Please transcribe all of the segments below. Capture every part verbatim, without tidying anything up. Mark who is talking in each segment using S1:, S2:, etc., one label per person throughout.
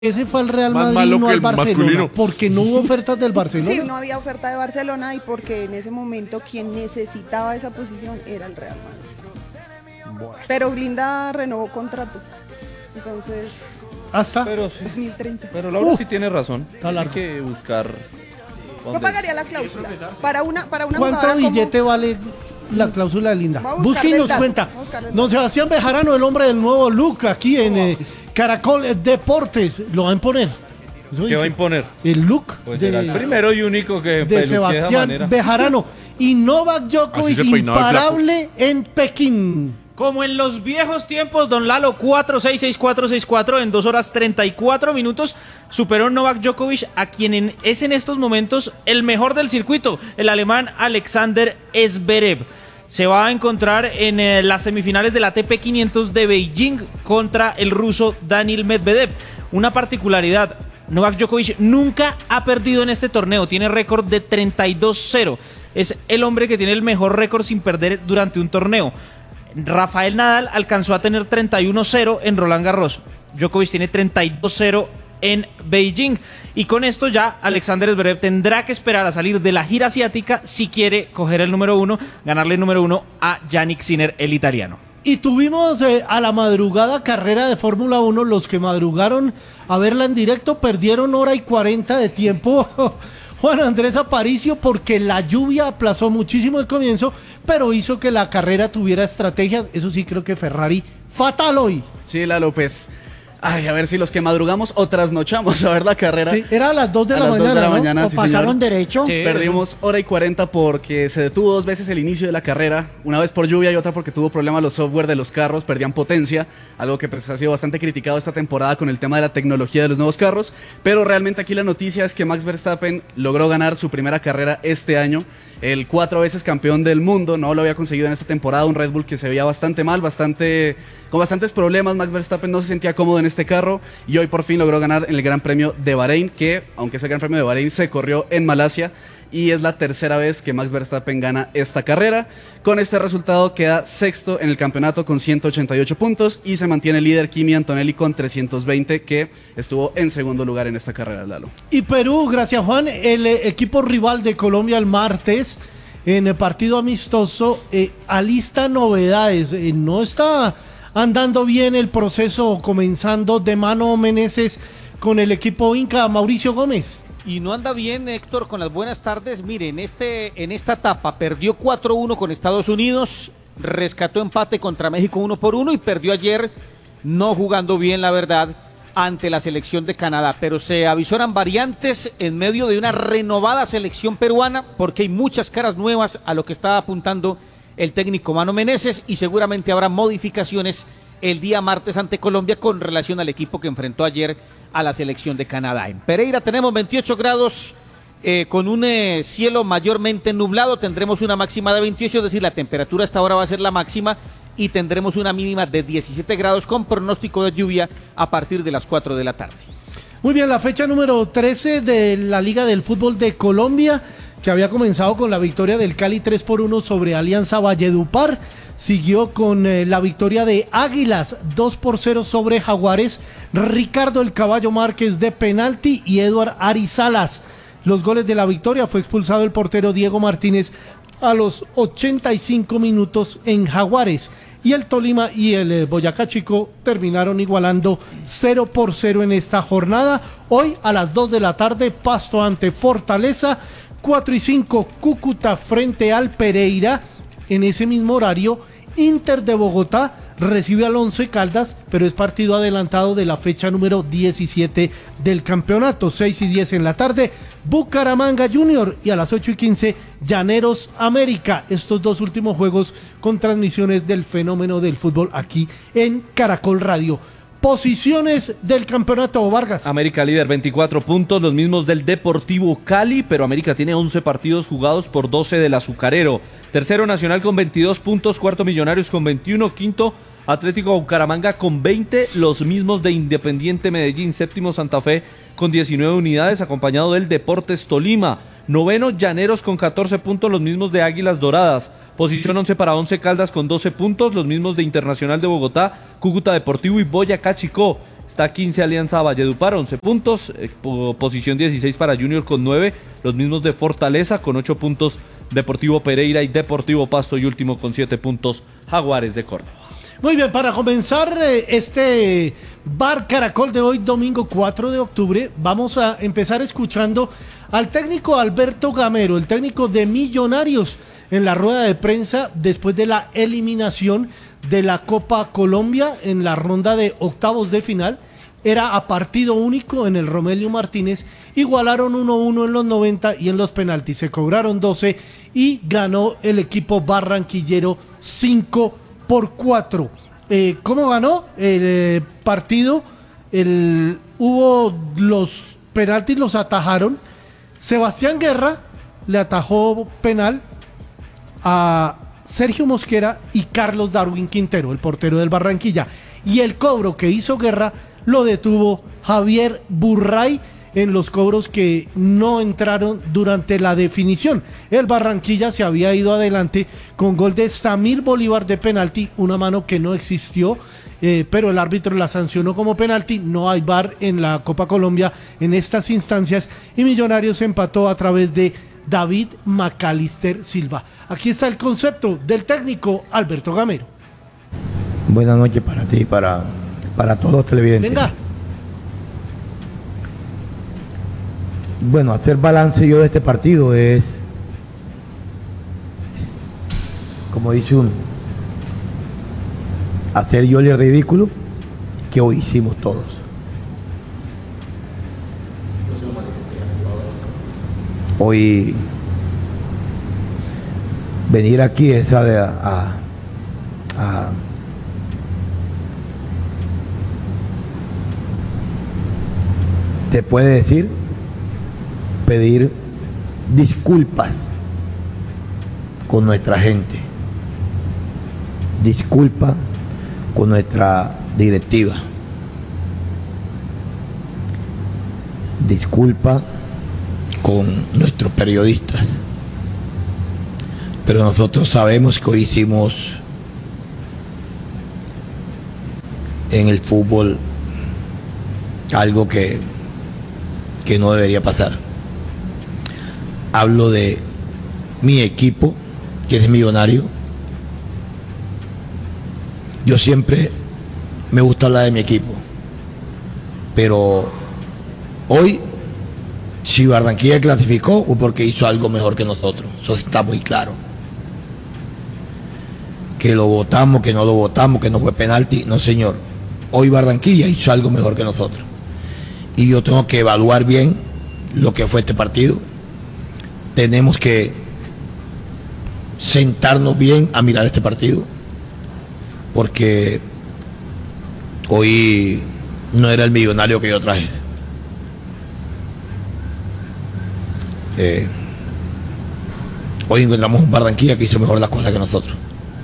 S1: Ese fue al Real
S2: Más
S1: Madrid,
S2: malo
S1: no
S2: que
S1: al
S2: el
S1: Barcelona,
S2: masculino.
S1: porque no hubo ofertas del Barcelona.
S3: Sí, no había oferta de Barcelona y porque en ese momento quien necesitaba esa posición era el Real Madrid. Bueno. Pero Blinda renovó contrato, entonces
S1: Hasta
S4: Pero sí,
S3: dos mil treinta.
S4: pero Laura
S1: Uh,
S4: sí tiene razón.
S1: está
S4: Hay
S1: largo.
S4: que buscar.
S3: Yo
S4: dónde-
S3: pagaría la cláusula para una para una
S1: ¿Cuánto
S3: jugadora como-
S1: billete vale la cláusula de Linda?
S3: Voy a buscarle
S1: Busque y
S3: el
S1: nos
S3: dato,
S1: cuenta.
S3: voy a buscarle el
S1: Don
S3: dato.
S1: Sebastián Bejarano, el hombre del nuevo look, aquí en eh, Caracol Deportes. ¿Lo va a imponer? Eso
S4: ¿Qué
S1: dice.
S4: va a imponer?
S1: El look
S4: Pues
S1: de,
S4: será el primero y único que
S1: de
S4: peluquee de esa
S1: Sebastián
S4: manera.
S1: Bejarano. Y Novak Djokovic,
S2: Así se peinaba el flaco.
S1: imparable en Pekín.
S5: Como en los viejos tiempos, don Lalo, cuatro seis seis cuatro seis cuatro en dos horas treinta y cuatro minutos, superó Novak Djokovic a quien en- es en estos momentos el mejor del circuito, el alemán Alexander Zverev. Se va a encontrar en eh, las semifinales del A T P quinientos de Beijing contra el ruso Daniil Medvedev. Una particularidad, Novak Djokovic nunca ha perdido en este torneo, tiene récord de treinta y dos cero. Es el hombre que tiene el mejor récord sin perder durante un torneo. Rafael Nadal alcanzó a tener treinta y uno cero en Roland Garros. Djokovic tiene treinta y dos cero en Beijing. Y con esto ya Alexander Zverev tendrá que esperar a salir de la gira asiática si quiere coger el número uno, ganarle el número uno a Yannick Sinner, el italiano.
S1: Y tuvimos eh, a la madrugada carrera de Fórmula uno. Los que madrugaron a verla en directo perdieron hora y cuarenta de tiempo. Juan Andrés Aparicio, porque la lluvia aplazó muchísimo el comienzo, pero hizo que la carrera tuviera estrategias. Eso sí, creo que Ferrari fatal hoy.
S6: Sí, la López. Ay, a ver si los que madrugamos o trasnochamos a ver la carrera.
S1: Sí, era a las dos de
S6: A
S1: la
S6: las dos
S1: mañana,
S6: de la
S1: ¿no?
S6: mañana,
S1: ¿O
S6: sí,
S1: pasaron
S6: señor.
S1: derecho?
S5: Sí.
S6: Perdimos hora y cuarenta porque se detuvo dos veces el inicio de la carrera, una vez por lluvia y otra porque tuvo problemas los software de los carros, perdían potencia, algo que pues, ha sido bastante criticado esta temporada con el tema de la tecnología de los nuevos carros, pero realmente aquí la noticia es que Max Verstappen logró ganar su primera carrera este año, el cuatro veces campeón del mundo, no lo había conseguido en esta temporada, un Red Bull que se veía bastante mal, bastante con bastantes problemas. Max Verstappen no se sentía cómodo en este carro y hoy por fin logró ganar en el Gran Premio de Bahrein, que aunque ese Gran Premio de Bahrein se corrió en Malasia y es la tercera vez que Max Verstappen gana esta carrera. Con este resultado queda sexto en el campeonato con ciento ochenta y ocho puntos y se mantiene líder Kimi Antonelli con trescientos veinte, que estuvo en segundo lugar en esta carrera, Lalo.
S1: Y Perú, gracias Juan, el eh, equipo rival de Colombia el martes en el partido amistoso eh, alista novedades. Eh, no está andando bien el proceso comenzando de mano Meneses con el equipo Inca. Mauricio Gómez.
S7: Y no anda bien, Héctor, con las buenas tardes. Mire, en, este, en esta etapa perdió cuatro uno con Estados Unidos, rescató empate contra México uno por uno y perdió ayer, no jugando bien, la verdad, ante la selección de Canadá. Pero se avisoran variantes en medio de una renovada selección peruana, porque hay muchas caras nuevas a lo que está apuntando el técnico Mano Meneses, y seguramente habrá modificaciones el día martes ante Colombia con relación al equipo que enfrentó ayer a la selección de Canadá. En Pereira tenemos veintiocho grados eh, con un eh, cielo mayormente nublado, tendremos una máxima de veintiocho, es decir, la temperatura hasta ahora va a ser la máxima, y tendremos una mínima de diecisiete grados con pronóstico de lluvia a partir de las cuatro de la tarde.
S1: Muy bien, la fecha número trece de la Liga del Fútbol de Colombia, que había comenzado con la victoria del Cali tres por uno sobre Alianza Valledupar, siguió con eh, la victoria de Águilas dos por cero sobre Jaguares, Ricardo el Caballo Márquez de penalti y Eduard Arizalas. Los goles de la victoria: fue expulsado el portero Diego Martínez a los ochenta y cinco minutos en Jaguares, y el Tolima y el eh, Boyacá Chico terminaron igualando cero por cero en esta jornada. Hoy a las dos de la tarde, Pasto ante Fortaleza, cuatro y cinco Cúcuta frente al Pereira. En ese mismo horario, Inter de Bogotá recibe al Once Caldas, pero es partido adelantado de la fecha número diecisiete del campeonato. Seis y diez en la tarde, Bucaramanga Junior, y a las ocho y quince, Llaneros América. Estos dos últimos juegos con transmisiones del fenómeno del fútbol aquí en Caracol Radio. Posiciones del campeonato, Vargas.
S4: América líder, veinticuatro puntos, los mismos del Deportivo Cali, pero América tiene once partidos jugados por doce del Azucarero. Tercero Nacional con veintidós puntos, cuarto Millonarios con veintiuno, quinto Atlético Bucaramanga con veinte, los mismos de Independiente Medellín, séptimo Santa Fe con diecinueve unidades, acompañado del Deportes Tolima. Noveno Llaneros con catorce puntos, los mismos de Águilas Doradas. Posición once para Once Caldas con doce puntos, los mismos de Internacional de Bogotá, Cúcuta Deportivo y Boyacá Chicó. Está quince Alianza Valledupar, once puntos. Eh, po- posición dieciséis para Junior con nueve. Los mismos de Fortaleza con ocho puntos. Deportivo Pereira y Deportivo Pasto. Y último con siete puntos Jaguares de Córdoba.
S1: Muy bien, para comenzar eh, este Bar Caracol de hoy, domingo cuatro de octubre, vamos a empezar escuchando al técnico Alberto Gamero, el técnico de Millonarios, en la rueda de prensa después de la eliminación de la Copa Colombia en la ronda de octavos de final. Era a partido único en el Romelio Martínez, igualaron uno a uno en los noventa y en los penaltis se cobraron doce y ganó el equipo barranquillero cinco por cuatro. Eh, ¿Cómo ganó el eh, partido? El, hubo los penaltis, los atajaron. Sebastián Guerra le atajó penal a Sergio Mosquera y Carlos Darwin Quintero, el portero del Barranquilla. Y el cobro que hizo Guerra lo detuvo Javier Burray en los cobros que no entraron durante la definición. El Barranquilla se había ido adelante con gol de Samir Bolívar de penalti, una mano que no existió, eh, pero el árbitro la sancionó como penalti. No hay V A R en la Copa Colombia en estas instancias y Millonarios empató a través de David Macalister Silva. Aquí está el concepto del técnico Alberto Gamero.
S2: Buenas noches para ti, para, para todos los televidentes.
S1: Venga.
S2: Bueno, hacer balance yo de este partido es, como dice uno, hacer yo el ridículo que hoy hicimos todos. Hoy venir aquí es a, a, a te puede decir pedir disculpas con nuestra gente, disculpas con nuestra directiva, disculpas con nuestros periodistas, pero nosotros sabemos que hoy hicimos en el fútbol algo que, que no debería pasar. Hablo de mi equipo, que es Millonario. Yo siempre me gusta hablar de mi equipo, pero hoy, si Barranquilla clasificó, fue porque hizo algo mejor que nosotros. Eso está muy claro. Que lo votamos, que no lo votamos, que no fue penalti. No, señor. Hoy Barranquilla hizo algo mejor que nosotros. Y yo tengo que evaluar bien lo que fue este partido. Tenemos que sentarnos bien a mirar este partido, porque hoy no era el Millonario que yo traje. Eh, hoy encontramos un Barranquilla que hizo mejor las cosas que nosotros.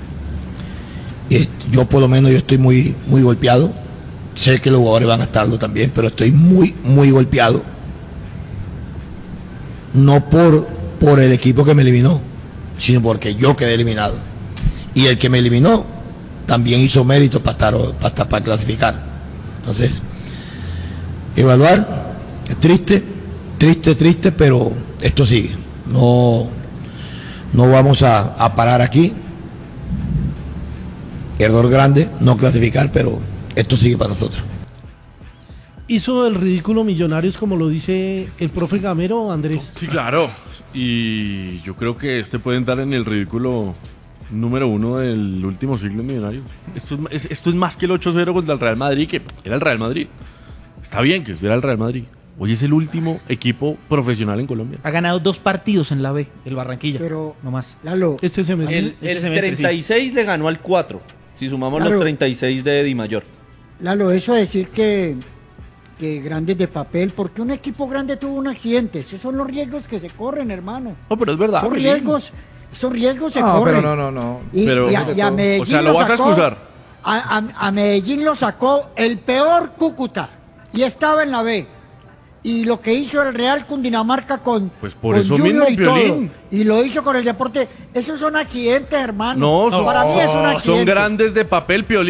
S2: Y yo por lo menos yo estoy muy, muy golpeado. Sé que los jugadores van a estarlo también, pero estoy muy, muy golpeado. No por, por el equipo que me eliminó, sino porque yo quedé eliminado. Y el que me eliminó también hizo mérito para estar, para estar, para clasificar. Entonces, evaluar, es triste, triste, triste, pero esto sigue. No, no vamos a, a parar aquí. Error grande, no clasificar, pero esto sigue para nosotros.
S1: ¿Hizo el ridículo Millonarios como lo dice el profe Gamero, Andrés?
S8: Sí, claro. Y yo creo que este puede entrar en el ridículo número uno del último siglo millonario. Esto es, esto es más que el ocho cero contra el Real Madrid, que era el Real Madrid. Está bien que estuviera el Real Madrid. Hoy es el último equipo profesional en Colombia.
S5: Ha ganado dos partidos en la B, el Barranquilla.
S9: Pero,
S5: no más.
S9: Lalo,
S1: Este semestre.
S4: El,
S5: Este
S4: el
S5: semestre,
S4: treinta y seis le ganó al cuatro, si sumamos
S9: Claro.
S4: los treinta y seis de Di Mayor.
S9: Lalo, eso de decir que, que grandes de papel, porque un equipo grande tuvo un accidente. Esos son los riesgos que se corren, hermano.
S8: No, pero es verdad.
S9: Esos
S8: Pelín.
S9: riesgos, esos riesgos se
S5: No,
S9: corren.
S5: pero no, no, no.
S9: Y,
S8: Pero-
S9: y a, y a Medellín
S8: o sea, lo vas a
S9: sacó-
S8: excusar.
S9: A, a- a Medellín lo sacó el peor Cúcuta y estaba en la B. Y lo que hizo el Real Cundinamarca con,
S8: Pues por
S9: con
S8: eso
S9: Junior
S8: mismo,
S9: y todo,
S8: Piolín.
S9: y lo hizo con el deporte. Esos son accidentes, hermano.
S8: No, son,
S9: Para mí es un accidente.
S8: son grandes de papel, Piolín.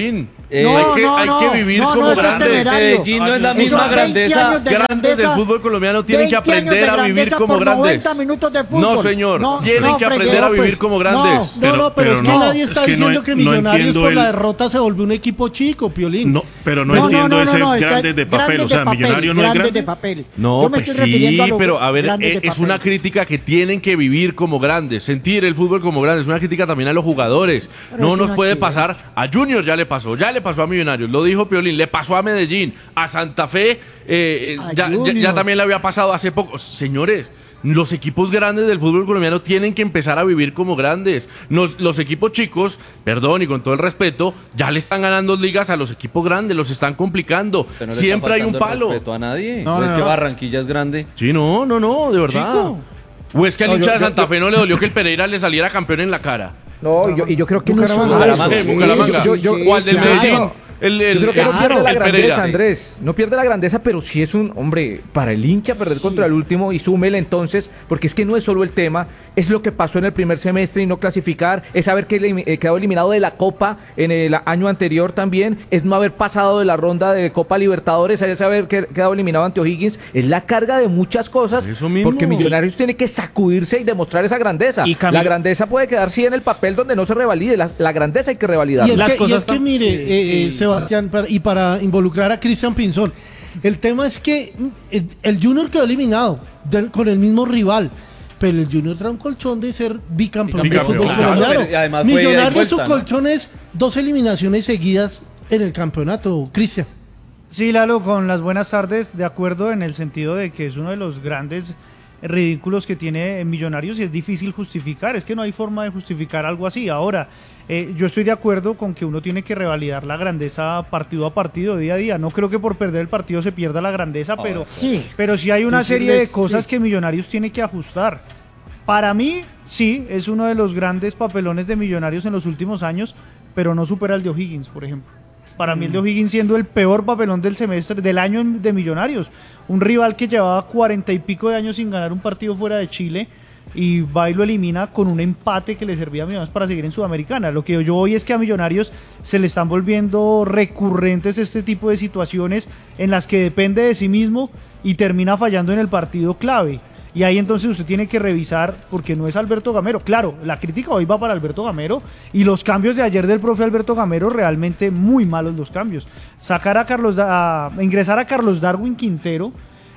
S4: Eh,
S9: No,
S8: hay que,
S9: no,
S8: hay
S9: no,
S8: que vivir
S9: no,
S8: como
S9: no, eso es
S8: grandes.
S9: temerario.
S4: Medellín no es la
S9: Esos
S4: misma
S9: veinte
S4: grandeza.
S9: años de
S8: Grandes del
S9: grandeza,
S8: fútbol colombiano tienen que
S9: veinte años de
S8: aprender a vivir
S9: grandeza
S8: como
S9: por
S8: grandes.
S9: noventa minutos de fútbol.
S8: No, señor,
S9: No,
S8: tienen
S9: no,
S8: que aprender
S9: Freguero,
S8: a vivir
S9: pues,
S8: como grandes.
S1: No,
S10: Pero-
S1: no, no, pero,
S10: pero
S1: es que
S10: no,
S1: nadie
S10: es
S1: está
S10: que no
S1: diciendo
S10: en-
S1: que
S10: no
S1: Millonarios
S10: entiendo
S1: por la
S10: el-
S1: derrota se volvió un equipo chico, Piolín.
S10: No, pero no,
S9: No, no,
S10: entiendo
S9: no,
S10: ese
S9: no, no,
S10: grandes de papel.
S9: grandes
S10: O sea,
S9: de papel,
S10: Millonario no es
S9: grandes
S10: grande.
S9: de papel.
S8: No,
S9: Yo me
S8: pues
S9: estoy refiriendo a
S8: sí,
S9: los
S8: pero a ver,
S9: grandes de
S8: eh, es
S9: papel.
S8: una crítica que tienen que vivir como grandes, sentir el fútbol como grandes, es una crítica también a los jugadores.
S9: Pero
S8: No
S9: es
S8: nos
S9: una
S8: puede
S9: chivera.
S8: pasar, a Junior ya le pasó, ya le pasó a Millonarios, lo dijo Piolín, le pasó a Medellín, a Santa Fe, eh,
S9: A
S8: ya, ya-
S9: Junior.
S8: ya también le había pasado hace poco. Señores, los equipos grandes del fútbol colombiano tienen que empezar a vivir como grandes. Nos- los equipos chicos, perdón y con todo el respeto, ya le están ganando ligas a los equipos grandes, los están complicando.
S4: Pero no le
S8: Siempre
S4: está
S8: hay un
S4: faltando el
S8: palo.
S4: respeto a nadie.
S5: No,
S4: ¿O
S5: no,
S4: es
S5: no,
S4: que
S5: no.
S4: Barranquilla es grande?
S8: Sí, no, no, no, de verdad.
S5: Chico.
S8: ¿O es que al
S11: No,
S8: hincha
S11: yo-
S8: de Santa
S11: yo-
S8: Fe no le dolió que el Pereira le saliera campeón en la cara?
S11: No, y yo, y yo creo que no es solo
S4: Bucaramanga.
S11: eso.
S8: Eh, Bucaramanga.
S11: Yo- yo-
S8: ¿Cuál del
S11: claro.
S8: Medellín? El, el,
S11: Yo creo que no
S8: el-
S11: pierde la
S8: el
S11: grandeza,
S8: Pereira.
S11: Andrés. No pierde la grandeza, pero sí es un, hombre, para el hincha perder contra el último y súmele entonces, porque es que no es solo el tema, es lo que pasó en el primer semestre y no clasificar, es haber que elim- eh, quedado eliminado de la Copa en el año anterior también, es no haber pasado de la ronda de Copa Libertadores, es haber que- quedado eliminado ante O'Higgins, es la carga de muchas cosas,
S8: Eso mismo.
S11: porque Millonarios tiene que sacudirse y demostrar esa grandeza.
S5: Y Camilo-
S11: La grandeza puede quedar sí en el papel donde no se revalide, la, la grandeza hay que revalidar.
S1: Y es,
S5: Las
S1: que, y
S5: cosas
S1: es que,
S5: están-
S1: mire,
S5: Sí,
S1: eh, eh,
S5: sí.
S1: Sebastián, para- y para involucrar a Cristian Pinzón, el tema es que mm, eh, el Junior quedó eliminado del- con el mismo rival, pero el Junior trae un colchón de ser bicampeón del
S8: Bicampeón,
S1: fútbol
S8: claro,
S1: colombiano.
S4: pero- y además fue ida y
S1: Millonarios, su
S4: vuelta, ¿no?
S1: colchón es dos eliminaciones seguidas en el campeonato, Cristian.
S12: Sí, Lalo, con las buenas tardes, de acuerdo en el sentido de que es uno de los grandes ridículos que tiene Millonarios y es difícil justificar, es que no hay forma de justificar algo así. Ahora, eh, yo estoy de acuerdo con que uno tiene que revalidar la grandeza partido a partido, día a día. No creo que por perder el partido se pierda la grandeza, pero
S9: Sí.
S12: pero sí hay una
S9: Decirles-
S12: serie de cosas
S9: sí.
S12: que Millonarios tiene que ajustar. Para mí, sí, es uno de los grandes papelones de Millonarios en los últimos años, pero no supera el de O'Higgins, por ejemplo. Para mí el de O'Higgins siendo el peor papelón del semestre, del año en- de Millonarios. Un rival que llevaba cuarenta y pico de años sin ganar un partido fuera de Chile y va y lo elimina con un empate que le servía a Millonarios para seguir en Sudamericana. Lo que yo voy es que a Millonarios se le están volviendo recurrentes este tipo de situaciones en las que depende de sí mismo y termina fallando en el partido clave. Y ahí entonces usted tiene que revisar, porque no es Alberto Gamero. Claro, la crítica hoy va para Alberto Gamero y los cambios de ayer del profe Alberto Gamero, realmente muy malos los cambios. Sacar a Carlos, Da- a ingresar a Carlos Darwin Quintero,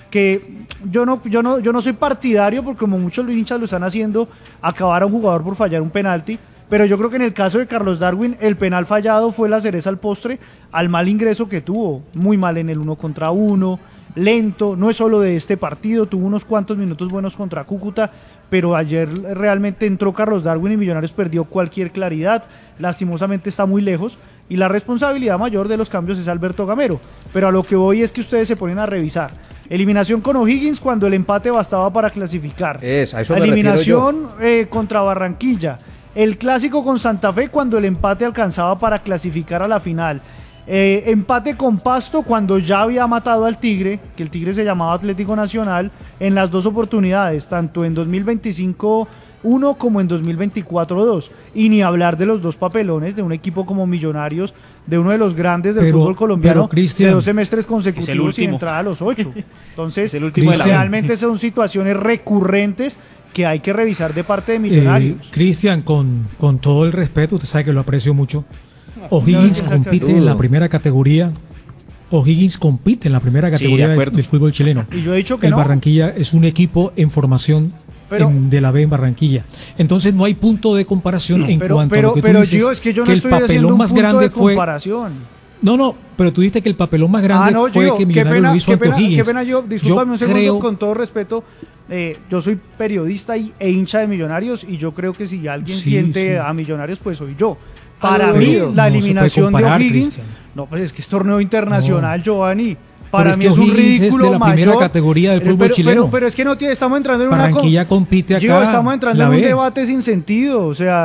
S12: que yo no, yo no, yo no soy partidario, porque como muchos hinchas lo están haciendo, acabar a un jugador por fallar un penalti. Pero yo creo que en el caso de Carlos Darwin, el penal fallado fue la cereza al postre al mal ingreso que tuvo. Muy mal en el uno contra uno, lento, no es solo de este partido, tuvo unos cuantos minutos buenos contra Cúcuta, pero ayer realmente entró Carlos Darwin y Millonarios perdió cualquier claridad, lastimosamente está muy lejos, y la responsabilidad mayor de los cambios es Alberto Gamero. Pero a lo que voy es que ustedes se ponen a revisar. Eliminación con O'Higgins cuando el empate bastaba para clasificar.
S11: Es, a eso me refiero
S12: Eliminación eh, contra Barranquilla. El clásico con Santa Fe cuando el empate alcanzaba para clasificar a la final. Eh, empate con Pasto cuando ya había matado al Tigre, que el Tigre se llamaba Atlético Nacional, en las dos oportunidades, tanto en dos mil veinticinco uno como en dos mil veinticuatro dos. Y ni hablar de los dos papelones de un equipo como Millonarios, de uno de los grandes del
S13: Pero-
S12: fútbol colombiano,
S13: pero, Cristian,
S12: de dos semestres
S5: es el
S12: consecutivos sin
S5: último.
S12: entrar a los ocho. Entonces,
S5: Es el último
S13: de la-
S12: realmente son situaciones recurrentes que hay que revisar de parte de
S13: Eh,
S12: Millonarios.
S13: Cristian, con, con todo el respeto, usted sabe que lo aprecio mucho. O'Higgins
S12: No,
S13: compite en la primera categoría. O'Higgins compite en la primera categoría del,
S5: acuerdo.
S13: del fútbol chileno.
S12: Y yo he dicho que
S13: el
S12: no.
S13: Barranquilla es un equipo en formación
S12: Pero-
S13: en- de la B en Barranquilla. Entonces no hay punto de comparación en
S12: Pero,
S13: cuanto a
S12: pero,
S13: lo que tú
S12: pero
S13: dices,
S12: Gio, es que yo no
S13: que el
S12: estoy haciendo
S13: papelón
S12: un
S13: más
S12: punto
S13: grande
S12: de
S13: fue.
S12: comparación.
S13: No, no, pero tú dijiste que el papelón más grande
S12: Ah, no,
S13: fue
S12: Gio,
S13: que
S12: qué
S13: Millonarios
S12: pena,
S13: lo hizo
S12: qué
S13: ante
S12: pena,
S13: O'Higgins.
S12: qué pena, yo, discúlpame un segundo,
S13: creo-
S12: con todo respeto, eh, yo soy periodista y, e hincha de Millonarios y yo creo que si alguien
S13: Sí,
S12: siente
S13: sí.
S12: a Millonarios, pues soy yo.
S9: Ah,
S12: Para
S9: no,
S12: mí,
S9: no,
S12: la
S13: no se
S12: eliminación
S13: puede comparar,
S12: de O'Higgins,
S13: Cristian.
S12: no, pues es que es torneo internacional, Giovanni.
S13: Pero
S12: Para
S13: es
S12: mí
S13: que
S12: es un
S13: O'Higgins es
S12: ridículo
S13: de la primera
S12: mayor.
S13: categoría del
S12: Pero-
S13: fútbol
S12: pero,
S13: chileno.
S12: Pero, pero es que no tiene, estamos entrando en una...
S13: Barranquilla
S12: con-
S13: compite
S12: Gio,
S13: acá,
S12: estamos entrando
S13: la
S12: en un
S13: B.
S12: debate sin sentido, o sea...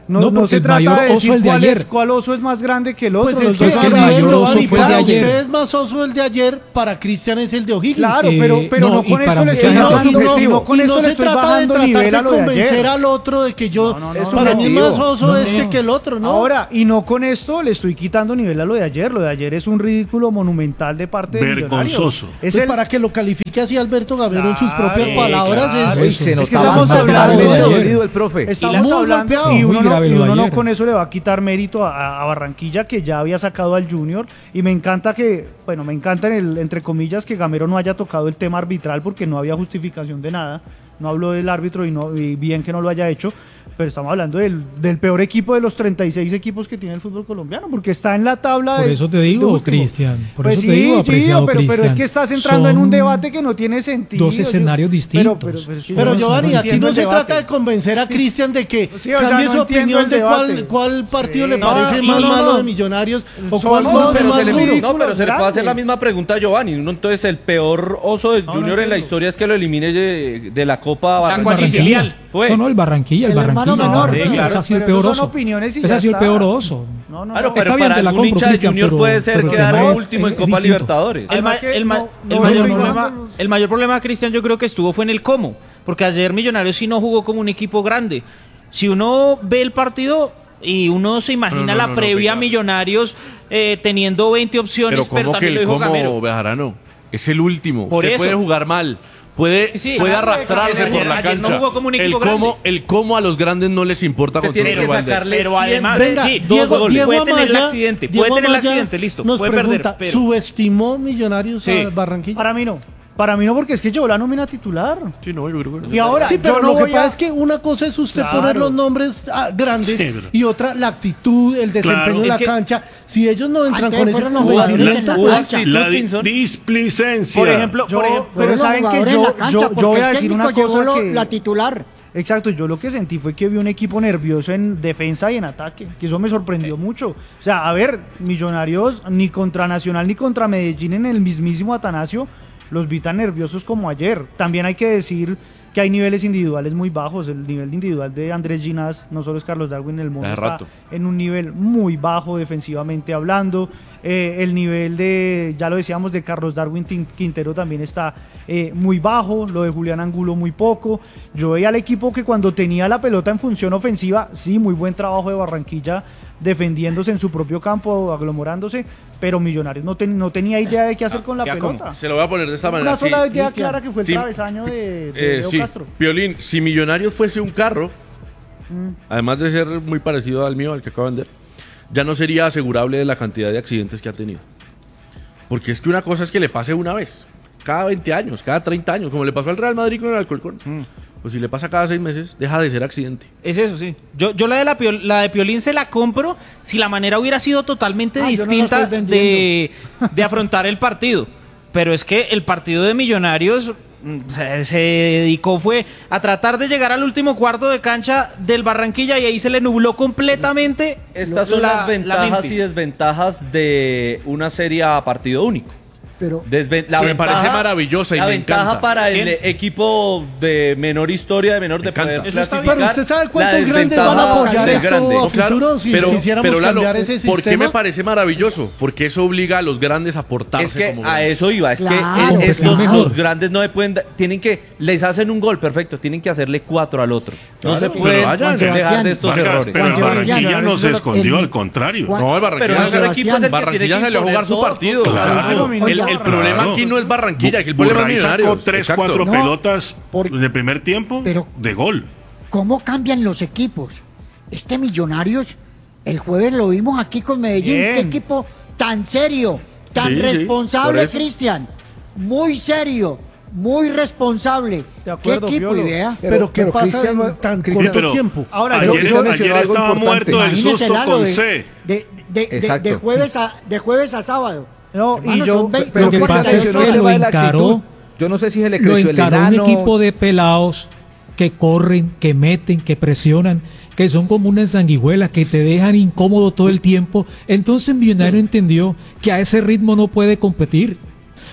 S12: No,
S13: No,
S12: no,
S13: porque
S12: se
S13: el
S12: trata
S13: mayor
S12: de
S13: oso
S12: decir
S13: el de
S12: cuál,
S13: ayer.
S12: es, cuál oso es más grande que el otro.
S1: Pues
S12: los
S1: es que,
S12: dos son
S13: el
S1: Gabriel,
S13: mayor
S1: lo
S13: oso
S1: va a
S13: fue el de
S1: para
S13: ayer.
S1: usted es más oso el de ayer, para Cristian es el de O'Higgins.
S12: Claro,
S13: Eh,
S12: pero, pero no,
S13: no, y
S12: con
S13: para
S12: esto le
S13: mucha
S12: estoy
S13: gente
S12: bajando,
S13: es
S12: no,
S13: subjetivo.
S12: no con
S1: y
S12: esto
S1: no
S12: le
S1: se
S12: estoy
S1: trata de
S12: bajando
S1: tratar
S12: nivel
S1: de
S12: a lo de
S1: convencer
S12: ayer.
S1: al otro de que yo,
S12: No, no, no,
S1: para
S12: no,
S1: mí es
S12: no.
S1: más oso
S12: No,
S1: este
S12: no.
S1: que el otro, ¿no?
S12: Ahora, y no con esto le estoy quitando nivel a lo de ayer. Lo de ayer es un ridículo monumental de parte de Millonarios.
S10: Vergonzoso.
S12: Es
S1: Pues
S12: el,
S1: para que lo califique así Alberto Gamero en sus
S12: Claro,
S1: propias palabras
S12: claro.
S1: es,
S11: Uy,
S1: es
S11: se
S1: que
S11: notaba
S1: estamos
S11: más
S1: hablando
S11: grave lo de
S1: de-
S11: ayer. Dolido el profe.
S12: Estamos
S1: muy
S12: hablando
S1: golpeado.
S12: y uno,
S13: Muy
S12: no,
S13: grave
S12: y
S13: lo de
S12: uno no
S13: ayer.
S12: con eso le va a quitar mérito a, a Barranquilla, que ya había sacado al Junior, y me encanta que, bueno, me encanta en el, entre comillas que Gamero no haya tocado el tema arbitral porque no había justificación de nada. No hablo del árbitro y, no, y bien que no lo haya hecho, pero estamos hablando del, del peor equipo de los treinta y seis equipos que tiene el fútbol colombiano, porque está en la tabla
S13: Por
S12: de-
S13: eso te
S12: de
S13: digo,
S12: último.
S13: Cristian, por
S12: Pues
S13: eso
S12: sí,
S13: te digo,
S12: Gio,
S13: apreciado
S12: pero, pero es
S13: Cristian,
S12: que estás entrando en
S13: son
S12: un debate que no tiene sentido.
S13: dos escenarios
S12: Yo-
S13: distintos.
S12: Pero, pero, pero es que
S1: Pero
S12: yo
S1: Giovanni,
S12: no
S1: aquí
S12: entiendo
S1: no
S12: el
S1: se
S12: debate.
S1: trata de convencer a Cristian de que
S12: Sí, o sea,
S1: cambie
S12: no
S1: su
S12: entiendo
S1: opinión
S12: el
S1: de cuál,
S12: debate.
S1: cuál partido
S12: Sí.
S1: le
S12: No,
S1: parece
S12: y
S1: más
S12: no,
S1: malo
S12: no.
S1: de Millonarios o
S12: Son
S1: cuál
S12: dos,
S1: golpe
S4: pero
S1: más
S4: se le,
S1: duro.
S4: no, pero se le puede hacer la
S12: grandes.
S4: misma pregunta a Giovanni. Uno, entonces, el peor oso de
S12: no
S4: Junior en la
S12: entiendo.
S4: historia es que lo elimine de, de la Copa
S5: La
S4: Barranquilla.
S5: cuasi filial.
S4: Fue.
S13: No, no, el Barranquilla, el,
S9: El hermano
S13: Barranquilla.
S9: menor.
S13: no,
S9: Sí,
S12: claro,
S13: ese ha sido el
S12: pero
S13: peor
S12: eso son
S13: oso.
S12: opiniones y
S13: Ese
S12: ya
S13: ha sido el
S12: está.
S13: peor oso.
S12: No, no,
S4: Claro,
S12: no.
S4: pero
S13: Está bien,
S4: para
S13: te la
S4: algún
S13: compro,
S4: hincha de
S13: Cristian,
S4: Junior
S13: pero-
S4: puede ser
S13: pero el
S4: quedar
S13: tema es-
S4: último en
S13: es
S4: Copa
S13: distinto.
S4: Libertadores.
S5: El,
S12: Además
S5: ma-
S12: que
S5: el ma-
S12: no-
S5: el
S12: no
S5: mayor
S12: estoy
S5: problema,
S12: jugando-
S5: el mayor problema, Cristian, yo creo que estuvo fue en el cómo, porque ayer Millonarios sí no jugó como un equipo grande. Si uno ve el partido y uno se imagina
S8: No, no,
S5: la
S8: no, no,
S5: previa
S8: venga.
S5: Millonarios eh, teniendo veinte opciones,
S8: Pero
S5: pero,
S8: como que
S5: también lo
S8: el
S5: dijo Gamero.
S8: como Bejarano es el último.
S5: Por
S8: Usted
S5: eso.
S8: puede jugar mal. Puede,
S5: Sí,
S8: puede
S5: ayer-
S8: arrastrarse
S5: ayer-
S8: por la
S5: ayer no
S8: cancha.
S5: jugó como un
S8: el,
S5: equipo
S8: cómo,
S5: grande.
S8: el cómo a los grandes no les importa
S4: Usted
S8: contra un
S4: tiene que
S8: rival de
S4: sacarle
S5: Pero
S4: cien
S5: además,
S1: Venga,
S5: sí, dos
S1: Diego,
S5: goles.
S1: Diego
S5: Puede tener el
S1: Amaya,
S5: accidente,
S1: Diego
S5: puede tener el
S1: Amaya
S5: accidente, listo,
S1: nos
S5: puede
S1: pregunta,
S5: perder. Pero...
S1: ¿subestimó Millonarios
S5: Sí.
S1: a Barranquilla?
S12: Para mí no. Para mí no, porque es que llevó la nómina titular.
S8: Sí, no, yo creo que no.
S12: Y ahora,
S1: Sí, pero
S12: yo no
S1: lo que
S12: voy
S1: pasa
S12: a-
S1: es que una cosa es usted
S12: Claro.
S1: poner los nombres ah, grandes
S10: Sí, pero-
S1: y otra la actitud, el desempeño
S10: Claro.
S1: en la
S5: Es que-
S1: cancha. Si ellos no entran
S9: Antes
S1: con ese
S9: fueron los
S1: jugador,
S9: jugadores
S10: la-
S9: en la
S4: hubo
S9: cancha.
S4: actitud,
S10: La di-
S4: Pinzón.
S10: displicencia.
S5: Por ejemplo,
S12: Yo-
S5: por ejemplo,
S12: pero
S9: Fueron los
S12: saben que
S9: jugadores
S12: yo,
S9: en la cancha,
S12: yo, yo
S9: porque
S12: voy a
S9: el
S12: decir una
S9: técnico llevó
S12: cosa
S9: lo-
S12: que...
S9: la titular.
S12: Exacto, yo lo que sentí fue que vi un equipo nervioso en defensa y en ataque, que eso me sorprendió mucho. O sea, a ver, Millonarios ni contra Nacional ni contra Medellín en el mismísimo Atanasio los vi tan nerviosos como ayer. También hay que decir que hay niveles individuales muy bajos. El nivel individual de Andrés Ginás, no solo es Carlos Darwin, el mundo
S8: Hace
S12: está
S8: rato.
S12: en un nivel muy bajo defensivamente hablando. Eh, el nivel de, ya lo decíamos, de Carlos Darwin Tin- Quintero también está eh, muy bajo, lo de Julián Angulo muy poco. Yo veía al equipo que cuando tenía la pelota en función ofensiva, sí, muy buen trabajo de Barranquilla defendiéndose en su propio campo, aglomerándose, pero Millonarios no, ten- no tenía idea de qué hacer con la
S8: Ya, ¿cómo?
S12: pelota.
S8: Se lo voy a poner de esta manera.
S12: Una sola
S8: sí.
S12: idea
S9: Cristian.
S12: clara que fue el
S8: Sí.
S12: travesaño de, de
S8: Eh,
S12: Leo
S8: sí,
S12: Castro.
S8: Piolín, si Millonarios fuese un carro, además de ser muy parecido al mío, al que acabo de vender, ya no sería asegurable de la cantidad de accidentes que ha tenido. Porque es que una cosa es que le pase una vez, cada veinte años, cada treinta años, como le pasó al Real Madrid con el Alcorcón. Pues si le pasa cada seis meses, deja de ser accidente.
S5: Es eso, sí. Yo, yo la, de la, Piol- la de Piolín se la compro si la manera hubiera sido totalmente
S9: Ah, yo no la
S5: distinta
S9: estoy
S5: de, de afrontar el partido. Pero es que el partido de Millonarios mm, se, se dedicó fue a tratar de llegar al último cuarto de cancha del Barranquilla y ahí se le nubló completamente.
S4: Estas son
S5: la-
S4: las
S5: la
S4: ventajas
S5: mente.
S4: y desventajas de una serie a partido único.
S9: Pero
S4: Desven- la
S8: Sí, me
S4: ventaja,
S8: parece maravillosa y
S4: la
S8: me
S4: ventaja
S8: encanta.
S4: para el
S5: Bien.
S4: equipo de menor historia, de menor de
S8: encanta.
S4: poder
S5: Eso está
S4: clasificar.
S1: Pero usted sabe
S4: la
S1: cuántos grandes van a
S4: desventaja
S1: apoyar
S4: del
S1: esto
S4: grande.
S1: a
S8: No, claro,
S1: futuro si
S8: pero-
S1: quisiéramos
S8: pero, Lalo,
S1: cambiar ese
S8: ¿por qué
S1: sistema?
S8: me parece maravilloso? Porque eso obliga a los grandes a portarse
S4: Es que
S8: como
S4: a
S8: grandes.
S4: eso iba, es
S9: Claro,
S4: que eh, estos
S13: claro.
S4: los grandes no se pueden, da- tienen que, les hacen un gol, perfecto, tienen que hacerle cuatro al otro. No
S8: Claro,
S4: se
S8: pero
S4: pueden
S8: vayan.
S4: dejar
S9: Sebastián,
S4: de estos
S10: Vargas,
S4: errores.
S10: pero el
S9: Juan Sebastián,
S10: Barranquilla no se
S9: el-
S10: escondió, al contrario.
S9: Juan-
S8: No, el
S4: Pero
S8: Barranquilla,
S4: nuestro
S9: Sebastián,
S4: equipo es el que
S8: Barranquilla
S4: tiene que
S8: salió a jugar
S4: imponer
S8: su
S4: todo.
S8: partido.
S10: Claro.
S8: El, el
S9: Oiga,
S8: problema
S10: claro.
S8: aquí no es Barranquilla, que el problema es
S10: Burray
S8: Millonarios.
S10: sacó tres,
S8: Exacto.
S10: cuatro
S9: No,
S10: pelotas
S9: por-
S10: de primer tiempo
S9: pero-
S10: de gol.
S9: ¿cómo cambian los equipos? Este Millonarios, el jueves lo vimos aquí con Medellín.
S12: Bien.
S9: Qué equipo tan serio, tan
S8: Sí, sí,
S9: responsable,
S8: por eso.
S9: Cristian. Muy serio, muy responsable.
S12: De acuerdo,
S9: ¿Qué equipo,
S12: Piolo.
S9: idea?
S1: Pero, ¿qué pasa
S11: Cristian,
S1: en tan
S11: Cristian,
S1: corto
S10: pero-
S1: tiempo?
S12: Ahora,
S10: Ayer,
S12: yo,
S11: Cristian mencionó
S10: ayer
S11: algo
S10: estaba
S11: importante.
S10: muerto del
S9: Imagínese,
S10: susto
S9: Lalo,
S10: con
S9: de,
S10: C.
S9: de, de- de-
S11: Exacto.
S9: de jueves a, de jueves a sábado.
S12: no,
S9: Hermano,
S12: y yo,
S9: son veinte-
S11: Pero
S13: Lo que
S11: que
S13: pasa
S11: se
S13: es
S11: mencionó
S13: que
S11: el
S13: lo
S11: tema de la
S13: encaró,
S11: actitud. Yo no sé si se le
S13: lo
S11: creció el
S13: encaró un
S11: enano.
S13: equipo de pelados que corren, que meten, que presionan, que son como unas sanguijuelas que te dejan incómodo todo el tiempo. Entonces Millonario entendió que a ese ritmo no puede competir.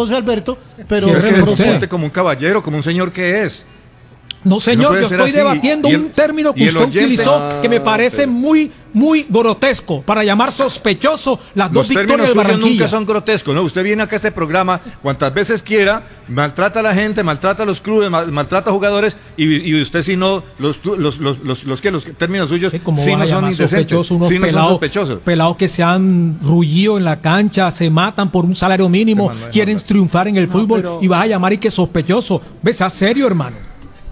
S1: José Alberto, pero
S14: Pero es que
S1: no
S14: se
S1: procede.
S14: comporte como un caballero, como un señor que es.
S13: No, señor,
S14: puede
S13: yo
S14: ser
S13: estoy
S14: así.
S13: debatiendo
S14: Y el-
S13: un término que
S14: y el
S13: usted
S14: oyente-
S13: utilizó
S14: Ah,
S13: que me parece
S14: pero-
S13: muy, muy grotesco para llamar sospechoso las dos
S14: Los términos
S13: victorias de
S14: suyos
S13: Barranquilla.
S14: nunca son grotescos, ¿no? Usted viene acá a este programa cuantas veces quiera, maltrata a la gente, maltrata a los clubes, mal- maltrata a jugadores y, y usted si no, los, los, los, los, los, los que los términos suyos
S13: Como
S14: sí
S13: va
S14: no
S13: a
S14: son
S13: llamar
S14: indecentes,
S13: sospechoso unos
S14: sí no son
S13: pelados,
S14: sospechosos.
S13: pelados que se han rullido en la cancha, se matan por un salario mínimo,
S14: Este man no es
S13: quieren triunfar en el
S14: No,
S13: fútbol
S14: pero-
S13: y vas a llamar y que sospechoso. Ves, a serio, hermano.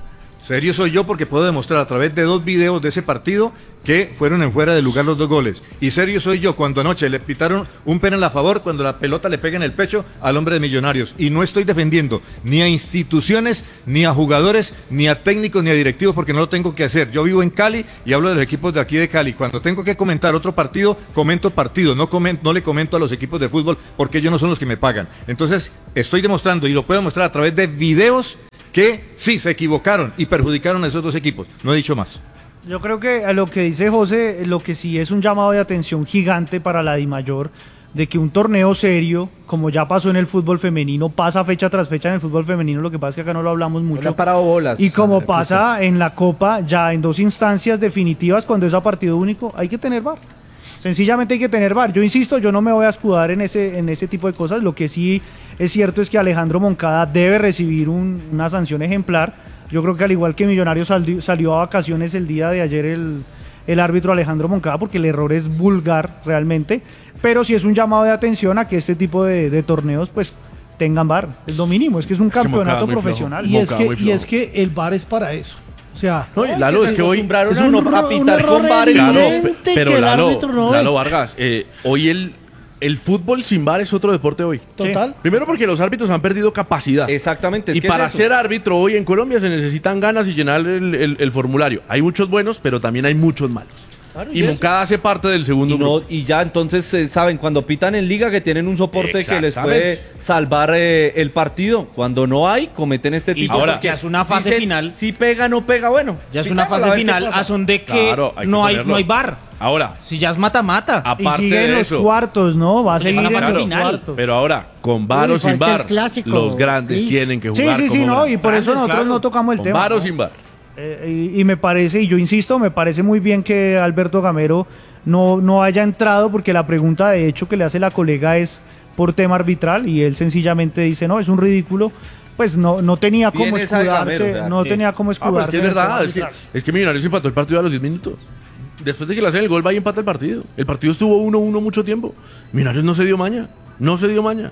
S14: Serio soy yo porque puedo demostrar a través de dos videos de ese partido que fueron en fuera de lugar los dos goles. Y serio soy yo cuando anoche le pitaron un penal a favor cuando la pelota le pega en el pecho al hombre de Millonarios. Y no estoy defendiendo ni a instituciones, ni a jugadores, ni a técnicos, ni a directivos porque no lo tengo que hacer. Yo vivo en Cali y hablo de los equipos de aquí de Cali. Cuando tengo que comentar otro partido, comento partido. No, comen- no le comento a los equipos de fútbol porque ellos no son los que me pagan. Entonces estoy demostrando y lo puedo mostrar a través de videos que sí se equivocaron y perjudicaron a esos dos equipos. No he dicho más.
S12: Yo creo que a lo que dice José, lo que sí es un llamado de atención gigante para la DIMAYOR, de que un torneo serio, como ya pasó en el fútbol femenino, pasa fecha tras fecha en el fútbol femenino, lo que pasa es que acá no lo hablamos mucho.
S11: le han parado bolas.
S12: Y como
S11: Aquí
S12: pasa en la Copa, ya en dos instancias definitivas, cuando es a partido único, hay que tener V A R. Sencillamente hay que tener V A R. Yo insisto, yo no me voy a escudar en ese, en ese tipo de cosas. Lo que sí es cierto es que Alejandro Moncada debe recibir un- una sanción ejemplar. Yo creo que al igual que Millonarios salió, salió a vacaciones el día de ayer el, el árbitro Alejandro Moncada, porque el error es vulgar realmente. Pero sí es un llamado de atención a que este tipo de, de torneos pues tengan V A R. Es lo mínimo, es que es un
S1: que Moncada
S12: campeonato
S1: muy flojo.
S12: profesional.
S1: Y es, que, y es que el V A R es para eso. O sea,
S4: No, y Lalo, es que hoy
S1: es un,
S4: no
S1: ro-
S4: a
S1: un
S4: pitar
S1: error
S4: con V A R. Claro,
S1: evidente
S4: pero
S1: que el
S4: Lalo,
S1: árbitro no
S4: Lalo
S1: ve.
S4: Vargas, eh, hoy el, el fútbol sin V A R es otro deporte hoy.
S1: Total.
S4: Primero porque los árbitros han perdido capacidad.
S15: Exactamente. es
S4: Y
S15: que
S4: para
S15: es eso.
S4: ser árbitro hoy en Colombia se necesitan ganas y llenar el, el- el formulario. Hay muchos buenos, pero también hay muchos malos.
S15: Claro,
S4: y
S15: y eso.
S4: Moncada hace parte del segundo
S15: Y, no-
S4: grupo.
S15: y ya entonces eh, saben, cuando pitan en liga que tienen un soporte que les puede
S4: Exactamente.
S15: salvar eh, el partido. Cuando no hay, cometen este
S5: Y
S15: tipo
S5: ahora,
S15: porque
S5: ya es una fase
S15: dicen,
S5: final.
S15: Si pega, no pega, bueno.
S5: Ya es una
S15: pitémosla,
S5: fase
S15: a ver qué
S5: final
S15: pasa.
S5: a son de que
S4: Claro, hay que
S5: no, hay,
S4: ponerlo.
S5: no hay V A R.
S4: Ahora,
S5: Si ya es mata-mata.
S12: Y
S4: aparte
S12: sigue en
S4: de
S12: los
S4: eso.
S12: cuartos, ¿no? Va a
S5: Porque
S12: seguir
S5: van a
S12: en
S5: fase
S12: los
S5: final.
S12: cuartos.
S4: Pero ahora, con V A R o
S9: Uy,
S4: sin
S9: falta
S4: V A
S9: el
S4: R,
S9: clásico,
S4: los grandes
S9: Cris.
S4: tienen que
S12: Sí,
S4: jugar
S12: sí, sí,
S4: como
S12: no,
S4: grandes.
S12: y por eso
S5: Grandes,
S12: nosotros
S5: claro.
S12: no tocamos el
S4: Con
S12: tema.
S4: V A R o
S12: ¿no?
S4: sin V A R.
S12: Eh, y, y me parece, y yo insisto, me parece muy bien que Alberto Gamero no, no haya entrado, porque la pregunta de hecho que le hace la colega es por tema arbitral y él sencillamente dice, no, es un ridículo. Pues no, no tenía
S15: Bien
S12: cómo
S15: esa de
S12: escudarse,
S15: Gamero, o sea,
S12: no
S15: que-
S12: tenía cómo
S4: Ah,
S12: escudarse.
S4: pero es que es
S12: en el tema
S4: verdad, es que,
S12: arbitral.
S4: es que Millonarios empató el partido a los diez minutos. Después de que le hacen el gol, va y empata el partido. El partido estuvo uno uno mucho tiempo. Millonarios no se dio maña, no se dio maña.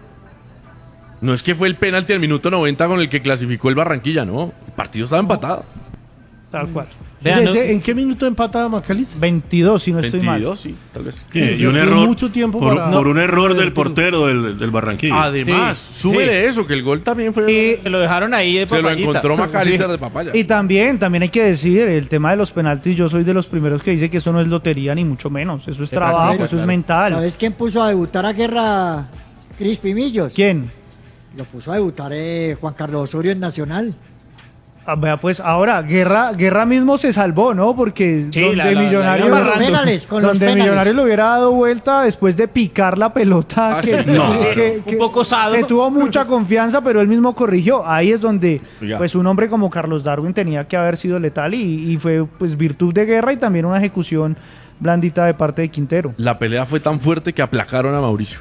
S4: No es que fue el penalti al minuto noventa con el que clasificó el Barranquilla, no. El partido estaba empatado.
S12: Tal cual.
S5: Vean, ¿no?
S1: ¿Desde- ¿En qué minuto empata Macalister?
S12: veintidós, si no estoy mal.
S4: veintidós, sí, tal vez.
S10: Sí, y
S1: Dio
S10: un error
S1: mucho tiempo
S10: por,
S1: para-
S10: por un error del
S1: revertirlo.
S10: portero del, del Barranquilla.
S4: Además,
S5: Sí,
S4: súbele
S5: sí.
S4: eso, que el gol también fue...
S5: Se lo dejaron ahí de
S4: se lo
S5: papayita.
S4: encontró Macalister
S12: Sí.
S4: de papaya.
S12: Y también, también hay que decir, el tema de los penaltis, yo soy de los primeros que dice que eso no es lotería ni mucho menos. Eso es trabajo,
S9: práctica,
S12: eso es
S9: claro.
S12: mental.
S9: ¿Sabes quién puso a debutar a Guerra Crispy Millos?
S12: ¿Quién?
S9: Lo puso a debutar eh, Juan Carlos Osorio en Nacional.
S12: Ah, vea, pues ahora, Guerra, Guerra mismo se salvó, ¿no? Porque
S5: Sí,
S12: donde
S5: la- la- la-
S12: Millonarios,
S9: Con los penales, con los
S12: donde
S9: penales.
S12: Millonarios le hubiera dado vuelta después de picar la pelota,
S4: Ah,
S12: que,
S4: sí, no,
S12: que-
S5: no.
S12: que
S5: Un poco osado.
S12: se tuvo mucha confianza, pero él mismo corrigió. Ahí es donde,
S4: Ya.
S12: pues, un hombre como Carlos Darwin tenía que haber sido letal y, y fue, pues, virtud de Guerra y también una ejecución blandita de parte de Quintero.
S4: La pelea fue tan fuerte que aplacaron a Mauricio.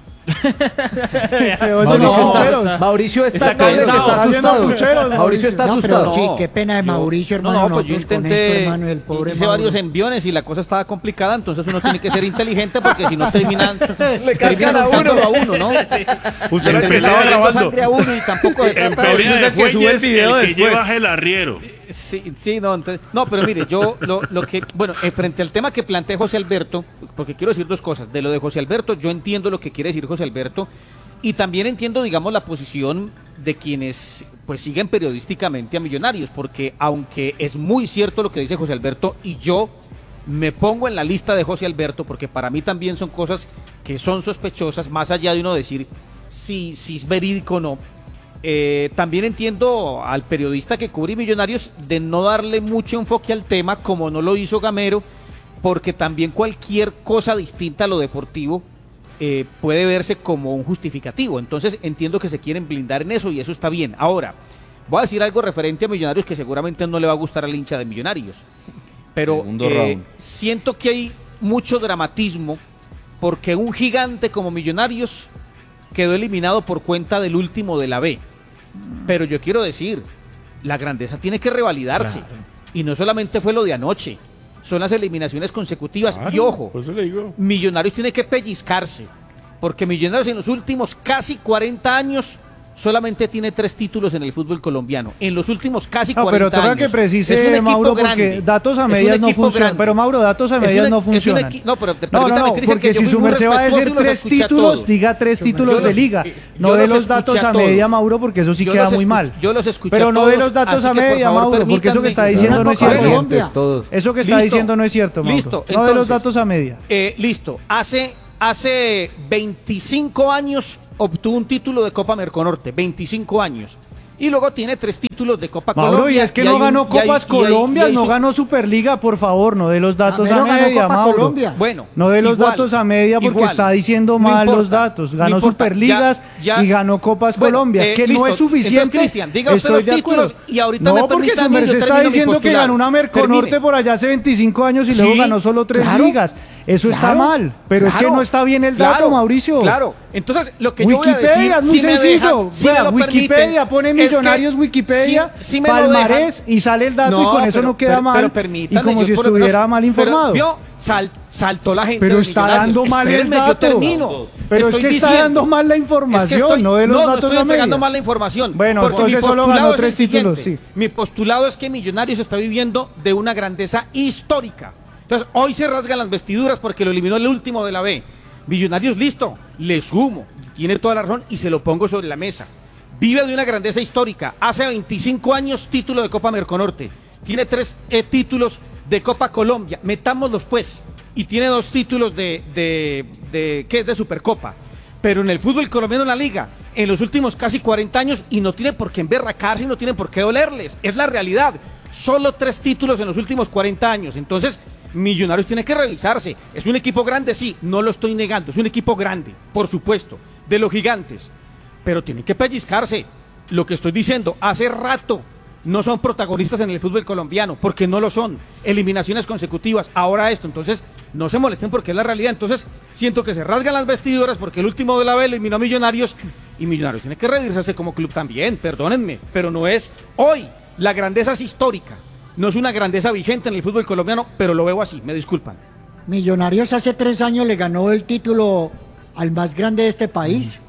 S12: Pero eso
S11: Mauricio,
S12: no,
S11: está,
S12: pucheros.
S11: Mauricio está,
S5: Está
S11: noble que
S5: cansado,
S11: está
S12: haciendo
S11: asustado.
S12: pucheros,
S11: Mauricio está
S9: No, pero
S11: asustado.
S9: sí, qué pena de Mauricio,
S7: No,
S9: hermano.
S7: no, pues yo
S9: nosotros con
S7: intenté,
S9: esto, hermano, el pobre
S7: hice
S9: Mauro.
S7: varios enviones y la cosa estaba complicada, entonces uno tiene que ser inteligente porque si no terminan,
S11: Le cascan
S7: terminan
S11: a uno.
S7: untándolo a uno, ¿no?
S4: Usted
S7: Le
S4: era el
S7: terminan
S4: pelado
S7: dando
S4: grabando.
S7: sangre a uno y tampoco se
S10: En
S7: trata de-
S10: pelea de
S15: el que sube el
S10: fuelles,
S15: video
S10: el que
S15: después.
S10: lleva el arriero.
S7: Sí, sí, no, entonces, no, pero mire, yo lo, lo que, bueno, eh, frente al tema que plantea José Alberto, porque quiero decir dos cosas, de lo de José Alberto, yo entiendo lo que quiere decir José Alberto, y también entiendo, digamos, la posición de quienes, pues, siguen periodísticamente a Millonarios, porque aunque es muy cierto lo que dice José Alberto, y yo me pongo en la lista de José Alberto, porque para mí también son cosas que son sospechosas, más allá de uno decir si, si es verídico o no. Eh, también entiendo al periodista que cubre Millonarios de no darle mucho enfoque al tema como no lo hizo Gamero, porque también cualquier cosa distinta a lo deportivo eh, puede verse como un justificativo. Entonces entiendo que se quieren blindar en eso y eso está bien. Ahora, Voy a decir algo referente a Millonarios que seguramente no le va a gustar al hincha de Millonarios. Pero
S4: Segundo
S7: eh,
S4: round.
S7: siento que hay mucho dramatismo porque un gigante como Millonarios quedó eliminado por cuenta del último de la B. Pero yo quiero decir, la grandeza tiene que revalidarse. Claro. Y no solamente fue lo de anoche, son las eliminaciones consecutivas. Claro, y ojo,
S8: por eso le digo.
S7: Millonarios tiene que pellizcarse, porque Millonarios en los últimos casi cuarenta años solamente tiene tres títulos en el fútbol colombiano. En los últimos casi
S12: no,
S7: cuarenta
S12: pero toca
S7: años.
S12: que precise, Mauro, porque datos a medias no funcionan. Pero Mauro, datos a medias no funcionan.
S7: No, pero te,
S12: no, no, no, porque si su merced va a decir tres títulos, diga tres títulos de liga. No de los datos a media, Mauro, porque eso sí queda muy mal.
S7: Yo los escuché
S12: Pero no de los datos a media, Mauro, porque eso que está diciendo no es cierto. Eso que está diciendo no es cierto, Mauro.
S7: Listo.
S12: No de los datos a media.
S7: Listo. Hace Hace veinticinco años obtuvo un título de Copa Merconorte, veinticinco años. Y luego tiene tres títulos de Copa
S12: Mauro,
S7: Colombia.
S12: y es que no ganó un, Copas hay, Colombia, hay, hay, no su... ganó Superliga, por favor, no de los datos a, a media, Mauro. Colombia.
S7: Bueno,
S12: no de los igual, datos a media porque igual, está diciendo mal no importa, los datos. Ganó no Superligas ya, ya, y ganó Copas bueno, Colombia. Eh, que listo. No es suficiente.
S7: Entonces, Cristian, diga usted los títulos y ahorita
S12: no,
S7: me
S12: porque su merced está diciendo que ganó una Merconorte por allá hace veinticinco años y luego ganó solo tres ligas. Eso está mal, pero es que no está bien el dato, Mauricio.
S7: Claro, entonces lo que
S12: yo voy a decir,
S7: es
S12: muy sencillo. Wikipedia pone Millonarios Wikipedia. Sí, sí palmarés y sale el dato no, y con eso pero, no queda
S7: pero,
S12: mal
S7: pero
S12: y como si estuviera
S7: no,
S12: mal informado.
S7: Pero, vio, sal, saltó la gente.
S12: Pero está dando mal el dato.
S7: Yo termino.
S12: Pero Estoy es que
S7: diciendo,
S12: está dando mal la información,
S7: es que estoy,
S12: no de los
S7: no,
S12: datos
S7: no estoy
S12: de
S7: entregando mal la información.
S12: Bueno, entonces solo ganó tres títulos. Sí.
S7: Mi postulado es que Millonarios está viviendo de una grandeza histórica. Entonces, hoy se rasgan las vestiduras porque lo eliminó el último de la B. Millonarios, listo, le sumo, tiene toda la razón y se lo pongo sobre la mesa. Vive de una grandeza histórica. Hace veinticinco años título de Copa Merconorte. Tiene tres eh, títulos de Copa Colombia. Metámoslos pues. Y tiene dos títulos de, de, de, ¿qué es? De Supercopa. Pero en el fútbol colombiano en la liga, en los últimos casi cuarenta años, y no tiene por qué emberracarse y no tiene por qué dolerles. Es la realidad. Solo tres títulos en los últimos cuarenta años. Entonces, Millonarios tiene que revisarse. Es un equipo grande, sí, no lo estoy negando. Es un equipo grande, por supuesto, de los gigantes. Pero tienen que pellizcarse. Lo que estoy diciendo, hace rato no son protagonistas en el fútbol colombiano, porque no lo son. Eliminaciones consecutivas, ahora esto. Entonces, no se molesten porque es la realidad. Entonces, siento que se rasgan las vestiduras porque el último de la B eliminó a Millonarios y Millonarios tiene que revisarse como club también, perdónenme, pero no es hoy. La grandeza es histórica. No es una grandeza vigente en el fútbol colombiano, pero lo veo así, me disculpan.
S9: Millonarios hace tres años le ganó el título al más grande de este país.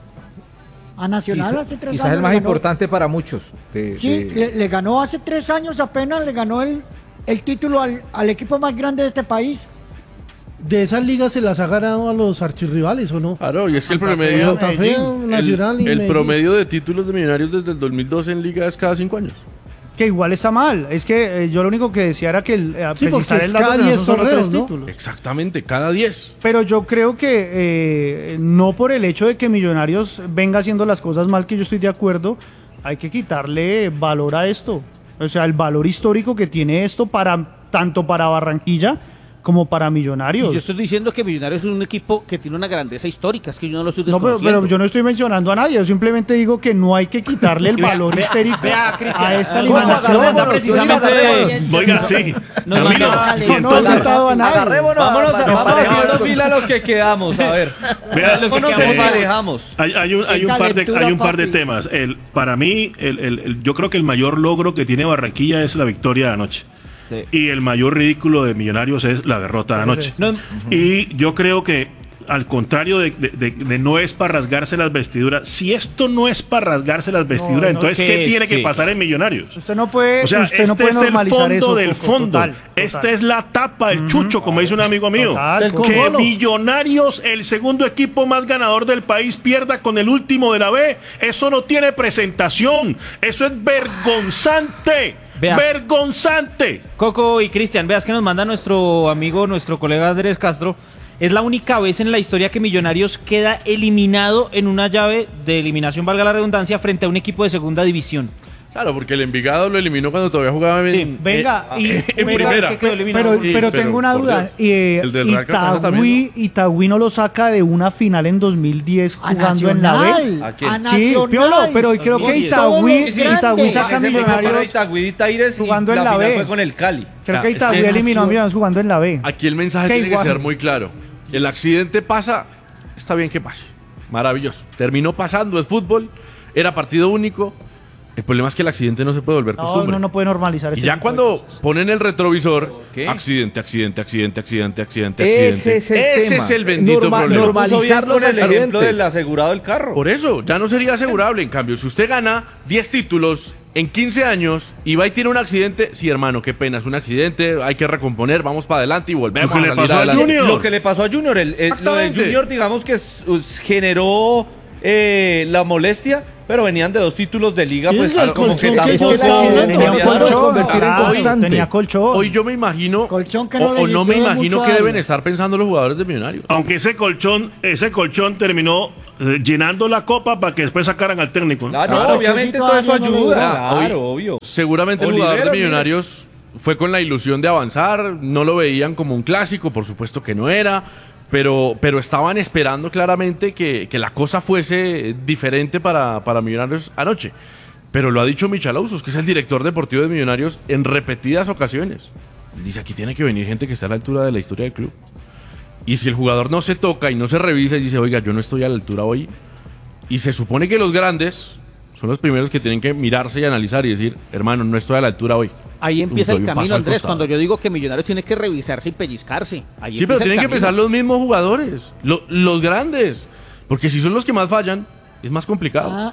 S9: A Nacional
S11: quizá,
S9: hace tres
S11: quizás
S9: años.
S11: Quizás el más importante para muchos. De,
S9: sí,
S11: de...
S9: Le, le ganó hace tres años apenas, le ganó el, el título al, al equipo más grande de este país.
S1: ¿De esas ligas se las ha ganado a los archirrivales o no?
S8: Claro, y es que el promedio,
S1: Santa Fe, Nacional
S8: el,
S1: y
S8: el
S1: Medellín.
S8: promedio de títulos de Millonarios desde el dos mil doce en liga es cada cinco años.
S12: Que igual está mal, es que eh, yo lo único que decía era que el, eh,
S1: sí,
S12: precisar el dato
S1: cada diez torneos, ¿no?
S12: Títulos.
S8: Exactamente, cada diez.
S12: Pero yo creo que eh, no por el hecho de que Millonarios venga haciendo las cosas mal, que yo estoy de acuerdo, hay que quitarle valor a esto. O sea, el valor histórico que tiene esto para tanto para Barranquilla como para Millonarios.
S7: Y yo estoy diciendo que Millonarios es un equipo que tiene una grandeza histórica, es que yo no lo estoy
S12: No, pero,
S7: desconociendo.
S12: pero yo no estoy mencionando a nadie, yo simplemente digo que no hay que quitarle el
S5: Vea,
S12: valor
S5: vea,
S12: histórico
S5: vea,
S12: a
S5: Cristian,
S12: esta
S5: ¿cómo
S12: eliminación.
S5: agarramos precisamente?
S10: Oiga, sí.
S5: Nos
S10: Camilo,
S5: manda-
S10: y
S12: No, no he
S10: entonces,
S12: citado a nadie.
S4: Agarrémonos, vámonos,
S7: Nos
S4: vamos
S7: manejamos.
S4: haciendo fila a los que quedamos, a ver.
S10: Vea,
S4: los que
S10: eh,
S4: nos manejamos.
S10: Hay, hay un, hay
S9: Qué
S10: un par de,
S9: calentura,
S10: hay un par de
S9: papi.
S10: temas. El, para mí, el, el- el- yo creo que el mayor logro que tiene Barranquilla es la victoria de anoche.
S4: Sí.
S10: Y el mayor ridículo de Millonarios es la derrota de anoche.
S5: No,
S10: Y yo creo que, al contrario de, de- de- de no es para rasgarse las vestiduras, si esto no es para rasgarse las vestiduras,
S12: no,
S10: entonces,
S5: ¿qué
S10: ¿qué
S5: es?
S10: tiene que
S5: Sí.
S10: pasar en Millonarios?
S12: Usted no puede,
S10: O sea,
S12: usted
S10: este
S12: no puede
S10: es el
S12: normalizar
S10: fondo
S12: eso,
S10: del
S12: Coco,
S10: fondo.
S12: total,
S10: Esta
S12: total.
S10: es la tapa, el chucho, como dice un amigo mío.
S12: Total,
S1: Del
S12: total.
S10: Que
S1: Congolo.
S10: Millonarios, el segundo equipo más ganador del país, pierda con el último de la B. Eso no tiene presentación. Eso es vergonzante.
S5: Vea.
S10: Vergonzante.
S5: Coco y Cristian, veas que nos manda nuestro amigo, nuestro colega Andrés Castro. Es la única vez en la historia que Millonarios queda eliminado en una llave de eliminación, valga la redundancia, frente a un equipo de segunda división.
S8: Claro, porque el Envigado lo eliminó cuando todavía jugaba en,
S12: Venga,
S8: en,
S12: y,
S8: en
S12: pero,
S8: primera.
S12: es que pero,
S8: Sí,
S12: pero tengo una
S8: por
S12: duda.
S8: Dios.
S12: Eh,
S8: El del Real Cartagena
S12: Itagüí,
S8: también,
S12: Itagüí no lo saca de una final en dos mil diez
S9: A
S12: jugando en la
S9: Nacional,
S12: B.
S9: ¿A quién? a
S12: Sí,
S9: Nacional.
S12: Piolo, pero creo que Itagüí, Itagüí saca
S15: Ese fue para
S12: Millonarios
S15: Itagüí y Taires y
S12: jugando en
S15: la
S12: la
S15: final
S12: B.
S15: fue con el Cali.
S12: Creo
S8: Ah,
S12: que
S8: es
S12: Itagüí
S8: que-
S12: eliminó a Millonarios jugando en la B.
S8: Aquí el mensaje
S12: Qué
S8: tiene
S12: igual.
S8: que ser muy claro. El accidente pasa, está bien que pase. Maravilloso. Terminó pasando, es fútbol, era partido único. El problema es que el accidente no se puede volver
S12: No,
S8: costumbre.
S12: uno no puede normalizar
S8: Y
S12: este
S8: ya
S12: tipo de
S8: cuando ponen el retrovisor, accidente, accidente, accidente, accidente, accidente,
S11: Ese
S8: accidente.
S11: es el
S8: Ese
S11: tema.
S8: es el bendito
S11: Norma-
S8: problema.
S11: normalizar
S15: Con el
S11: los
S15: ejemplo
S11: accidentes.
S15: del asegurado del carro.
S8: Por eso, ya no sería asegurable. En cambio, si usted gana diez títulos en quince años y va y tiene un accidente, sí, hermano, qué pena, es un accidente, hay que recomponer, vamos para adelante y volvemos
S10: Lo que
S8: a
S10: le
S8: salir
S10: pasó a
S8: adelante.
S10: Junior.
S15: Lo que le pasó a Junior, el, el- lo de
S8: Exactamente.
S15: Junior, digamos que s- us- generó eh, la molestia, pero venían de dos títulos de liga,
S1: Sí,
S15: pues
S1: es el
S15: como que
S1: colchón que
S15: tampoco
S1: es el accidente.
S12: Tenía un
S15: había-
S12: colchón,
S11: convertir en
S12: claro,
S11: constante.
S12: tenía colchón.
S8: Hoy yo me imagino,
S9: Colchón que
S8: o,
S9: no le
S8: o no me
S9: sirvió de
S8: imagino
S9: mucho
S8: que
S9: a
S8: deben
S9: Arias.
S8: estar pensando los jugadores de Millonarios.
S10: Aunque ese colchón, ese colchón terminó eh, llenando la copa para que después sacaran al técnico. ¿no?
S15: Claro,
S9: Claro,
S15: obviamente
S9: Chocito
S15: todo eso
S9: Arias no lo
S15: ayuda.
S9: duró.
S15: Claro, obvio.
S8: Seguramente el
S15: Olivero,
S8: jugador de
S15: mire.
S8: Millonarios fue con la ilusión de avanzar, no lo veían como un clásico, por supuesto que no era, pero, pero estaban esperando claramente que, que la cosa fuese diferente para, para Millonarios anoche. Pero lo ha dicho Michalausos, que es el director deportivo de Millonarios, en repetidas ocasiones. Dice, aquí tiene que venir gente que esté a la altura de la historia del club. Y si el jugador no se toca y no se revisa y dice, oiga, yo no estoy a la altura hoy, y se supone que los grandes son los primeros que tienen que mirarse y analizar y decir, hermano, no estoy a la altura hoy.
S7: Ahí empieza
S8: Doy
S7: el
S8: un
S7: camino,
S8: paso al
S7: Andrés,
S8: costado.
S7: cuando yo digo que Millonarios tiene que revisarse y pellizcarse. Ahí
S8: Sí, pero
S7: empieza el
S8: tienen que
S7: camino.
S8: empezar los mismos jugadores, lo- los grandes. Porque si son los que más fallan, es más complicado.
S9: Ah,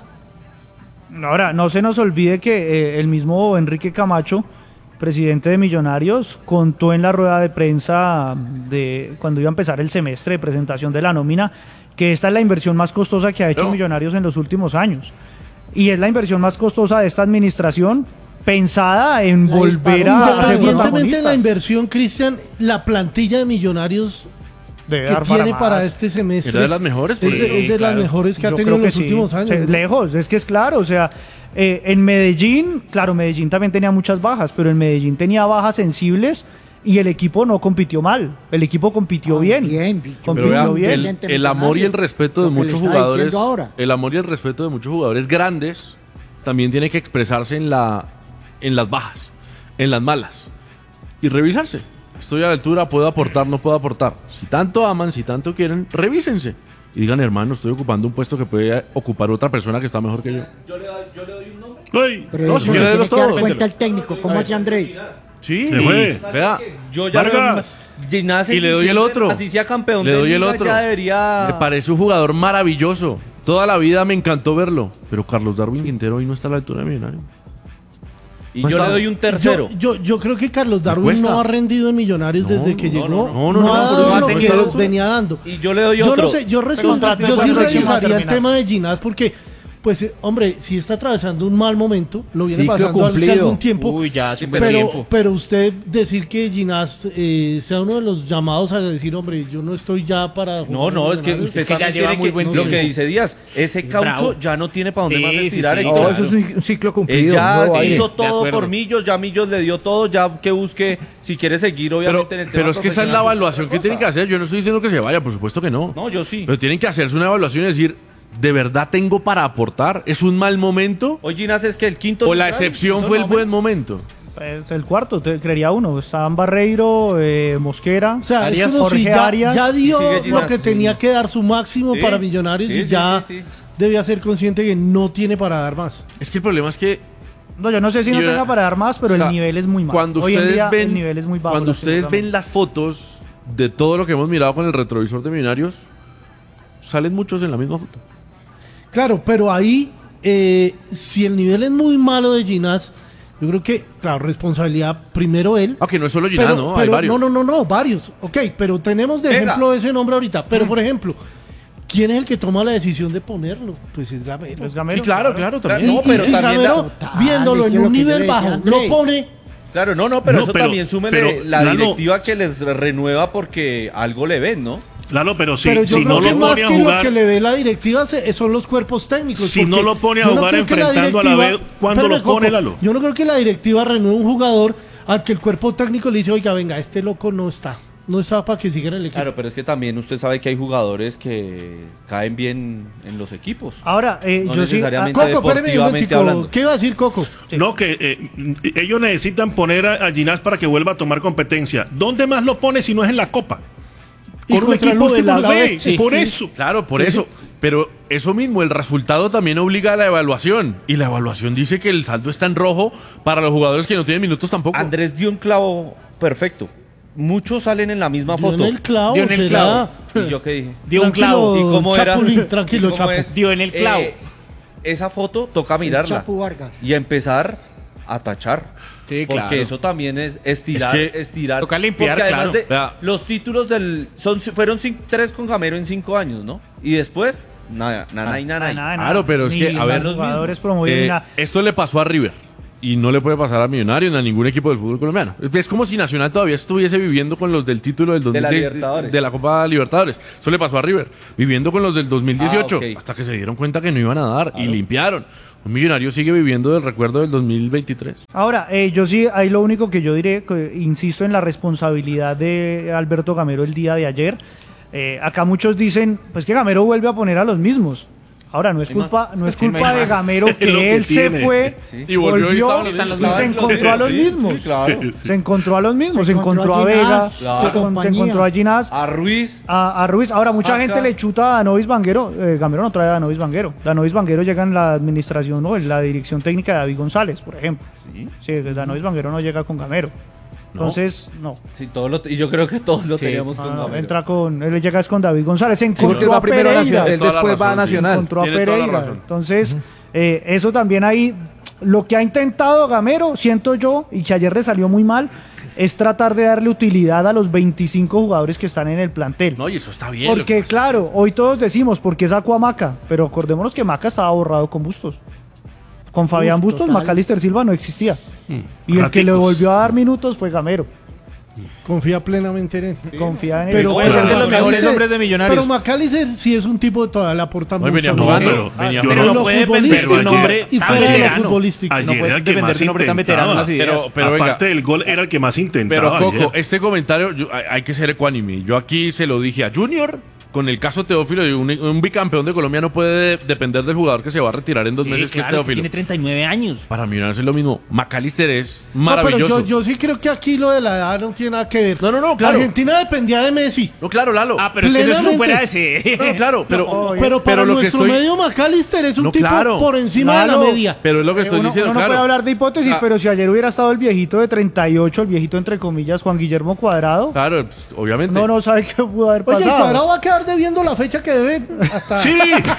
S12: Ahora, no se nos olvide que eh, el mismo Enrique Camacho, presidente de Millonarios, contó en la rueda de prensa de cuando iba a empezar el semestre de presentación de la nómina que esta es la inversión más costosa que ha hecho
S8: No.
S12: Millonarios en los últimos años. Y es la inversión más costosa de esta administración pensada en
S9: La
S12: volver
S9: disparó.
S12: a, a ser
S1: Independientemente de la
S12: protagonistas.
S1: inversión, Cristian, la plantilla de Millonarios
S12: Debe
S1: que
S12: dar
S1: tiene
S12: más.
S1: para este semestre
S8: Era de las mejores,
S1: es
S8: por
S1: de,
S8: ejemplo.
S1: es de las
S12: Claro.
S1: mejores que ha
S12: Yo
S1: tenido
S12: creo
S1: en
S12: que
S1: los
S12: sí.
S1: últimos años.
S12: Se-
S1: ¿no?
S12: Lejos, es que es claro, o sea, eh, en Medellín, claro, Medellín también tenía muchas bajas, pero en Medellín tenía bajas sensibles y el equipo no compitió mal, el equipo compitió bien.
S9: bien, bicho.
S8: Pero
S12: compitió
S8: vea,
S12: bien.
S8: el,
S9: Vicente
S8: el amor y el
S9: Millonario,
S8: respeto de
S9: lo que le
S8: muchos
S9: está
S8: jugadores,
S9: diciendo ahora.
S8: el amor y el respeto de muchos jugadores grandes también tiene que expresarse en la, en las bajas, en las malas y revisarse. Estoy a la altura, puedo aportar, no puedo aportar. Si tanto aman, si tanto quieren, revísense y digan, hermano, estoy ocupando un puesto que puede ocupar otra persona que está mejor que yo.
S10: Ay,
S9: Pero
S8: No,
S9: eso
S8: si
S9: se
S8: quiere
S9: tiene
S8: los
S9: que dar
S8: todos.
S9: cuenta el técnico, ¿cómo hace Andrés?
S8: Sí,
S10: Se fue.
S8: vea,
S15: Yo ya
S10: Vargas.
S15: lo- Ginás en
S8: y le doy el
S15: diciembre,
S8: otro.
S15: Así sea campeón
S8: Le
S15: de
S8: doy el
S15: liga,
S8: otro.
S15: ya debería...
S8: Me parece un jugador maravilloso. Toda la vida me encantó verlo. Pero Carlos Darwin Quintero hoy no está a la altura de Millonario.
S15: Y
S8: No
S15: yo
S8: está-
S15: le doy un tercero.
S1: Yo, yo, yo creo que Carlos Darwin
S8: cuesta.
S1: no ha rendido en Millonarios
S8: No,
S1: desde que
S8: no,
S1: llegó.
S8: no, no, no, no,
S1: ha
S8: no,
S1: dado
S8: por eso
S1: lo
S8: no
S1: que
S8: está a la altura.
S1: venía dando.
S15: Y yo le doy
S1: Yo
S15: otro.
S1: no sé, yo,
S12: Pero
S1: respondo-
S12: contrato
S1: yo
S12: es
S1: sí
S12: cuando
S1: revisaría
S12: recién va a
S1: el
S12: terminar.
S1: tema de Ginás porque, pues, eh, hombre, si está atravesando un mal momento, lo viene
S11: Ciclo
S1: pasando hace
S11: cumplido.
S1: algún tiempo.
S5: Uy, ya, súper
S1: pero,
S5: tiempo.
S1: pero usted decir que Ginás eh, sea uno de los llamados a decir, hombre, yo no estoy ya para
S15: No,
S1: jugar
S15: no,
S1: en
S15: es que
S1: Millonarios.
S15: usted
S5: Es que ya
S15: también
S5: lleva
S15: tiene
S5: muy
S15: que-
S5: buen
S15: lo
S5: tiempo.
S15: que dice Díaz, ese caucho
S5: Bravo.
S15: ya no tiene para dónde
S5: Sí,
S15: más
S5: sí,
S15: estirar,
S5: sí.
S15: Héctor.
S11: No, eso es un, un ciclo
S15: Él
S11: cumplido.
S15: ya
S11: nuevo aire.
S15: hizo
S5: De
S15: todo
S5: acuerdo.
S15: por Millos, ya Millos le dio todo, ya que busque, si quiere seguir,
S8: Pero,
S15: obviamente, en el tema
S8: pero es que esa es la
S15: profesional,
S8: evaluación que
S15: otra
S8: tienen que
S15: cosa.
S8: hacer. Yo no estoy diciendo que se vaya, por supuesto que no.
S15: No, yo sí.
S8: Pero tienen que hacerse una evaluación y decir, ¿de verdad tengo para aportar? ¿Es un mal momento?
S15: Hoy Ginás es que el quinto...
S8: ¿O la
S15: central,
S8: excepción
S15: eso
S8: fue el
S15: no,
S8: buen momento?
S12: Es el cuarto, te creería uno. Estaban Barreiro, eh, Mosquera,
S1: O sea,
S12: Arias,
S1: es como
S12: Jorge
S1: si ya,
S12: Arias.
S1: ya dio
S15: y sigue
S1: lo
S15: Ginás.
S1: que tenía que dar su máximo
S15: Sí,
S1: para Millonarios
S15: sí,
S1: y
S15: sí,
S1: ya
S15: sí, sí.
S1: debía ser consciente que no tiene para dar más.
S8: Es que el problema es que
S12: No, yo no sé si no
S8: Yo-
S12: tenga para dar más, pero
S8: o sea,
S12: el nivel es muy malo.
S8: cuando
S12: Hoy en
S8: ustedes
S12: día
S8: ven,
S12: el nivel es muy bajo.
S8: cuando ustedes ven
S12: lastimosamente.
S8: las fotos de todo lo que hemos mirado con el retrovisor de Millonarios, salen muchos en la misma foto.
S1: Claro, pero ahí, eh, si el nivel es muy malo de Ginás, yo creo que, claro, responsabilidad primero él.
S8: Aunque no es solo Ginás,
S1: pero,
S8: ¿no? Hay
S1: pero
S8: varios.
S1: no, no, no, no, varios. Ok, pero tenemos de
S15: Venga.
S1: ejemplo ese nombre ahorita. Pero, por ejemplo, ¿quién es el que toma la decisión de ponerlo? Pues es Gamero.
S12: Es Gamero,
S8: Sí, claro, claro,
S15: Claro,
S8: también.
S15: no,
S1: Y
S15: pero
S1: si
S15: también
S1: Gamero,
S15: la-
S9: Total,
S1: viéndolo en
S9: hicieron
S1: un
S9: lo que yo
S1: nivel
S9: le decía a
S1: bajo, lo
S9: Andrés.
S1: pone.
S15: Claro, no, no, pero
S10: No,
S15: eso
S10: pero-
S15: también súmele
S10: pero,
S15: la
S10: Lalo-
S15: directiva que les renueva porque algo le ven, ¿no?
S10: Claro, pero si,
S1: Pero yo
S10: si
S1: creo
S10: no
S1: que
S10: lo
S1: más
S10: pone a
S1: que
S10: jugar,
S1: lo que le ve la directiva se- son los cuerpos técnicos.
S10: si
S1: porque
S10: no lo pone a
S1: yo no
S10: jugar
S1: creo que la
S10: enfrentando a la
S1: directiva-
S10: B, ¿cuándo
S1: Espérame,
S10: lo pone,
S1: Coco,
S10: Lalo?
S1: Yo no creo que la directiva renueve un jugador al que el cuerpo técnico le dice, oiga, venga, este loco no está. No está para que siga en el equipo.
S15: Claro, pero es que también usted sabe que hay jugadores que caen bien en los equipos.
S12: Ahora, eh,
S15: no
S12: yo sí-
S15: necesariamente
S1: Coco, espérame un
S15: deportivamente
S1: momentico.
S15: hablando.
S1: ¿Qué iba a decir Coco?
S10: No, que eh, ellos necesitan poner a, a Ginás para que vuelva a tomar competencia. ¿Dónde más lo pone si no es en la Copa?
S1: Y
S10: Con un
S1: contra el
S10: equipo de
S1: último
S10: la
S1: de la
S10: B,
S1: B. Sí,
S10: por
S1: sí.
S10: eso.
S8: Claro, por
S1: Sí,
S8: eso.
S1: sí.
S8: Pero eso mismo, el resultado también obliga a la evaluación. Y la evaluación dice que el saldo está en rojo para los jugadores que no tienen minutos tampoco.
S15: Andrés dio un clavo perfecto. Muchos salen en la misma
S1: Dio en
S15: foto.
S1: el clavo,
S5: Dio en el
S1: será.
S5: clavo.
S15: ¿Y yo qué dije?
S5: Dio un
S1: Tranquilo,
S5: clavo.
S15: ¿Y cómo era?
S1: Chapulín, tranquilo,
S15: ¿Y cómo
S1: Chapo.
S15: es?
S5: Dio en el clavo.
S15: Eh, esa foto toca mirarla
S9: Chapo Vargas.
S15: y empezar a tachar.
S5: Sí,
S15: porque
S5: claro.
S15: eso también es estirar,
S8: Es que
S15: estirar.
S5: toca limpiar,
S15: porque además
S5: claro.
S15: de
S8: Vea.
S15: los títulos del son fueron cin- tres con Gamero en cinco años, ¿no? Y después nada, nada y nada.
S12: Nada, nada,
S8: Claro, pero es
S12: ni
S8: que, a
S12: los
S8: ver,
S12: jugadores promoviendo
S8: Eh,
S12: nada.
S8: esto le pasó a River y no le puede pasar a Millonarios ni a ningún equipo del fútbol colombiano. Es es como si Nacional todavía estuviese viviendo con los del título del
S15: De la
S8: dos mil diez
S15: Libertadores.
S8: de la Copa Libertadores. Eso le pasó a River, viviendo con los del dos mil dieciocho,
S15: Ah, ok.
S8: hasta que se dieron cuenta que no iban a dar y limpiaron. Un Millonario sigue viviendo del recuerdo del dos mil veintitrés.
S12: Ahora, eh, yo sí, ahí lo único que yo diré, que insisto en la responsabilidad de Alberto Gamero el día de ayer. Eh, acá muchos dicen, pues que Gamero vuelve a poner a los mismos. Ahora, no es
S15: Hay
S12: culpa, no es
S5: Es que no
S12: culpa
S5: hay
S12: de
S5: más.
S12: Gamero
S10: Es lo
S12: que
S10: que
S12: él se
S10: tiene.
S12: fue,
S15: Sí.
S8: Y volvió y estaban los
S12: y
S8: mismos.
S12: se encontró a los
S15: Sí,
S12: mismos.
S15: sí, claro.
S12: Se encontró a los mismos,
S9: Se
S12: se
S9: encontró
S12: encontró a
S9: a
S12: Vega,
S9: Ginás,
S12: se,
S15: claro.
S12: con- se
S9: compañía.
S12: encontró a Ginás,
S15: A Ruiz.
S12: a, a Ruiz. Ahora, mucha
S15: Vaca.
S12: gente le chuta a Danovis Vanguero. Eh, Gamero no trae a Danovis Vanguero. Danovis Vanguero llega en la administración, ¿no? En la dirección técnica de David González, por ejemplo.
S15: Sí.
S12: Sí, Danovis Vanguero no llega con Gamero. Entonces, no.
S15: Sí, todos lo- y yo creo que todos lo
S12: Sí,
S15: teníamos
S12: no,
S15: con
S12: no,
S15: Gamero.
S12: entra con, él llega es con David González. Se
S11: Sí, porque
S12: encontró
S11: él va
S12: a
S11: primero a
S12: Pereira.
S11: Nacional, él
S8: Toda la
S11: después va a
S8: razón, sí.
S11: Nacional.
S12: Encontró a
S8: Tiene toda la
S12: Pereira.
S8: razón.
S12: Entonces, eh, eso también ahí, lo que ha intentado Gamero, siento yo, y que ayer le salió muy mal, es tratar de darle utilidad a los veinticinco jugadores que están en el plantel.
S8: No, y eso está bien. lo
S12: Porque,
S8: que-
S12: claro, hoy todos decimos, ¿por qué sacó a Maca? Pero acordémonos que Maca estaba borrado con Bustos. Con Fabián
S9: Uf,
S12: Bustos,
S9: total.
S12: Macalister Silva no existía. Y el que le
S10: Raticos.
S12: volvió a dar minutos fue Gamero.
S1: Confía plenamente en él.
S12: Confía en él.
S1: Pero,
S5: Puede
S1: pero
S5: ser de los
S1: Macalister-
S5: mejores hombres de Millonarios.
S1: Pero Macalister sí es un tipo que todavía le aporta
S8: Hoy
S1: mucho.
S8: venía
S1: ¿no?
S8: jugando,
S10: pero-
S8: venía
S10: yo
S1: En
S5: Pero
S10: no
S5: no
S1: lo
S5: puede depender
S1: futbolístico
S10: de un
S5: hombre
S1: y
S5: tan
S1: fuera de lo
S5: veterano.
S1: futbolístico.
S10: Ayer
S5: No puede
S10: era el que
S5: depender
S10: más
S5: de un hombre tan veterano en
S10: intentaba.
S5: las ideas.
S8: Pero, pero venga.
S10: Aparte del gol, era el que más
S8: Pero
S10: intentaba.
S8: Coco,
S10: ayer.
S8: este comentario yo- hay, hay que ser ecuánime. Yo aquí se lo dije a Junior con el caso Teófilo, de un, un bicampeón de Colombia no puede de- depender del jugador que se va a retirar en dos
S5: Sí,
S8: meses, que es
S5: claro,
S8: Teófilo.
S5: tiene treinta y nueve años.
S8: Para Millonarios es lo mismo. Macalister es
S1: No,
S8: maravilloso.
S1: pero yo, yo sí creo que aquí lo de la edad no tiene nada que ver.
S8: No, no, no, claro.
S1: Argentina dependía de Messi.
S8: No, claro, Lalo.
S5: Ah, pero es que eso
S1: Plenamente.
S5: supera ese.
S8: No, no, claro, pero,
S12: No,
S1: Pero para
S8: pero lo que
S1: nuestro
S8: estoy-
S1: medio Macalister es un
S8: No,
S1: tipo
S8: claro.
S1: por encima
S12: Claro.
S1: de la media.
S8: pero es lo que estoy
S12: Eh, uno,
S8: diciendo,
S12: uno no
S8: claro.
S12: puede hablar de hipótesis,
S8: O sea,
S12: pero si ayer hubiera estado el viejito de treinta y ocho, el viejito entre comillas, Juan Guillermo Cuadrado,
S8: Claro, pues, obviamente.
S12: no, no sabe qué pudo haber
S1: Oye,
S12: pasado.
S1: Cuadrado va a quedar debiendo la fecha que debe hasta...
S10: Sí,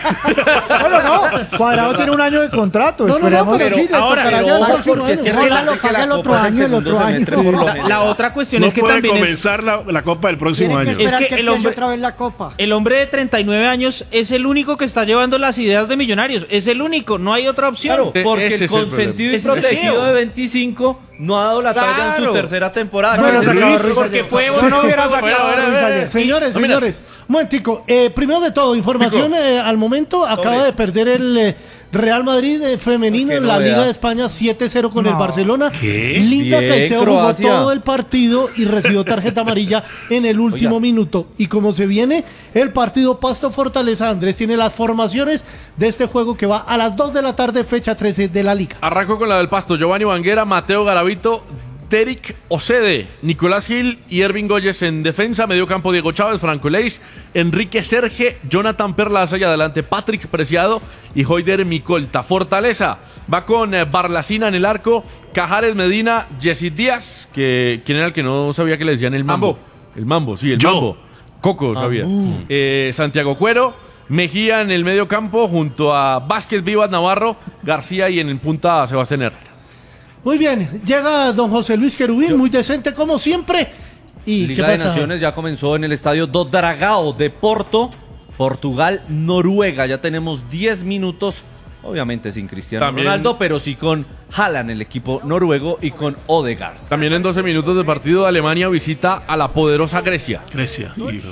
S12: Bueno, no, Cuadrado tiene un año de contrato.
S1: No, no, no,
S12: esperemos.
S1: pero sí, le
S5: ahora,
S1: tocará
S5: pero
S1: ya el
S5: ojo,
S1: próximo
S15: porque es que
S1: año.
S15: es
S9: Póngalo,
S15: que la
S9: paga el
S15: Copa
S9: otro
S15: es el
S9: año, el
S15: segundo
S9: otro
S15: semestre
S9: año.
S15: por lo
S5: La,
S15: menos.
S5: la otra cuestión
S10: no
S5: es que
S10: puede
S5: también es,
S10: comenzar la, la Copa del próximo
S9: Tiene que
S10: año.
S9: esperar
S5: Es que
S9: que
S5: el
S9: empiece
S5: hombre-
S9: otra vez la Copa.
S5: el hombre de treinta y nueve años es el único que está llevando las ideas de Millonarios. Es el único, no hay otra opción.
S15: Claro, porque
S8: Ese
S15: el
S8: es el
S15: consentido y
S5: problema. Ese es el
S15: protegido
S5: feo.
S15: de veinticinco no ha dado la talla en su
S5: Claro.
S15: tercera temporada.
S12: Bueno,
S15: Que
S12: se
S15: es
S12: acabó
S15: Ruiz.
S12: Ruiz
S5: porque
S12: ayer.
S5: fue
S12: Yo no hubiera sacado
S8: Bueno,
S12: a
S8: bueno,
S12: Ruiz
S8: bueno,
S12: ayer.
S1: Señores,
S8: No, mira.
S1: señores, un momentico. Eh, primero de todo, información eh, al momento. Acaba de perder el eh, Real Madrid eh, femenino
S15: Qué
S1: en la
S15: novedad.
S1: Liga de España siete cero con
S12: No.
S1: el Barcelona.
S10: ¿Qué?
S1: Linda
S15: Bien,
S1: Caicedo
S15: Croacia.
S1: jugó todo el partido y recibió tarjeta amarilla en el último
S15: Oiga.
S1: minuto. Y como se viene el partido Pasto Fortaleza, Andrés tiene las formaciones de este juego que va a las dos de la tarde, fecha trece de la Liga.
S8: Arranco con la del Pasto. Giovanni Vanguera, Mateo Garavito, Derek Ocede, Nicolás Gil y Ervin Goyes en defensa. Medio campo Diego Chávez, Franco Leis, Enrique Serge, Jonathan Perlaza y adelante Patrick Preciado y Hoider Micolta. Fortaleza va con eh, Barlacina en el arco, Cajares Medina, Yesid Díaz, que ¿quién era el que no sabía que le decían el mambo?
S5: Mambo.
S8: El mambo, sí, el
S10: Yo.
S8: mambo. Coco sabía. Eh, Santiago Cuero, Mejía en el medio campo junto a Vázquez Vivas Navarro, García y en el punta Sebastián Herrera.
S1: Muy bien, llega don José Luis Querubín, muy decente como siempre. ¿Y
S15: Liga
S1: qué
S15: de
S1: pasa?
S15: Naciones ya comenzó en el estadio do Dragao de Porto, Portugal, Noruega. Ya tenemos diez minutos, obviamente sin Cristiano
S8: También-
S15: Ronaldo, pero sí con Haaland, el equipo noruego, y con Odegaard.
S8: También en doce minutos de partido, Alemania visita a la poderosa Grecia.
S10: Grecia. hijo.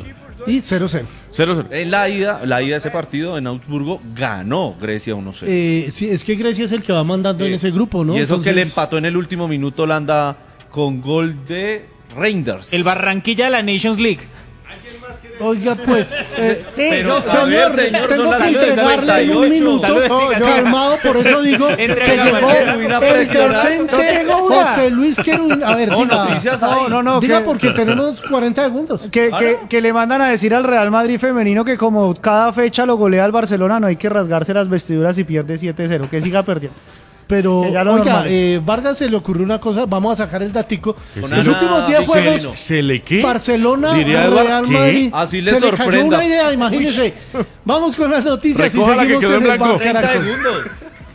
S1: Y cero cero.
S8: cero cero.
S4: En la ida, la ida de ese partido en Augsburgo ganó Grecia uno cero.
S1: Eh, sí, es que Grecia es el que va mandando
S4: Eh,
S1: en ese grupo, ¿no?
S4: Y eso
S1: Entonces,
S4: que le empató en el último minuto Holanda con gol de Reinders.
S5: El Barranquilla de la Nations League.
S1: Oiga, pues, eh,
S4: Pero,
S1: señor,
S4: a ver, señor,
S1: tengo
S4: son las
S1: que
S4: nueve
S1: entregarle en un
S4: noventa y ocho.
S1: minuto,
S5: Saludos, siga, siga.
S1: calmado, por eso digo que
S5: Entrega,
S1: llegó
S5: Marcelo,
S4: una
S1: el
S4: presionada.
S1: decente
S12: No tengo una.
S1: José Luis Querubín. A ver,
S4: No,
S1: diga,
S4: noticias
S12: No,
S4: ahí.
S12: no, no,
S1: diga
S12: que,
S1: porque tenemos cuarenta segundos.
S12: que,
S4: ¿Ah,
S12: que-
S4: no?
S12: que le mandan a decir al Real Madrid femenino que como cada fecha lo golea al Barcelona, no hay que rasgarse las vestiduras y pierde siete cero, que siga perdiendo.
S1: Pero,
S12: Que ya lo
S1: oiga,
S12: normal es.
S1: eh, Vargas se le ocurrió una cosa, vamos a sacar el datico.
S4: Con
S1: Los
S4: Ana
S1: últimos diez
S4: Victorino.
S1: juegos,
S10: ¿Se le qué?
S1: Barcelona,
S10: Diría Eduardo,
S1: Real
S10: ¿qué?
S1: Madrid.
S4: Así le
S1: se le cayó
S4: sorprenda.
S1: una idea, imagínese. Vamos con las noticias y
S10: Recoja la que
S1: seguimos
S10: quedó en
S1: en el
S10: blanco.
S1: Bar
S4: treinta
S1: Caracol.
S4: segundos.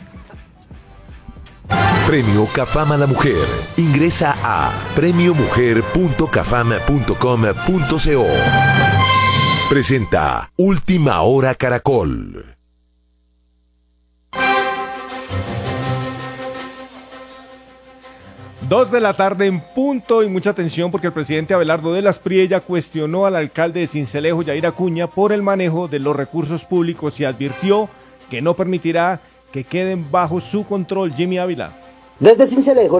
S16: Premio Cafam a la Mujer. Ingresa a premio mujer punto cafam punto com punto co. Presenta Última Hora Caracol.
S17: Dos de la tarde en punto y mucha atención porque el presidente Abelardo de las Priella cuestionó al alcalde de Sincelejo, Yair Acuña, por el manejo de los recursos públicos y advirtió que no permitirá que queden bajo su control. Jimmy Ávila.
S18: Desde Sincelejo,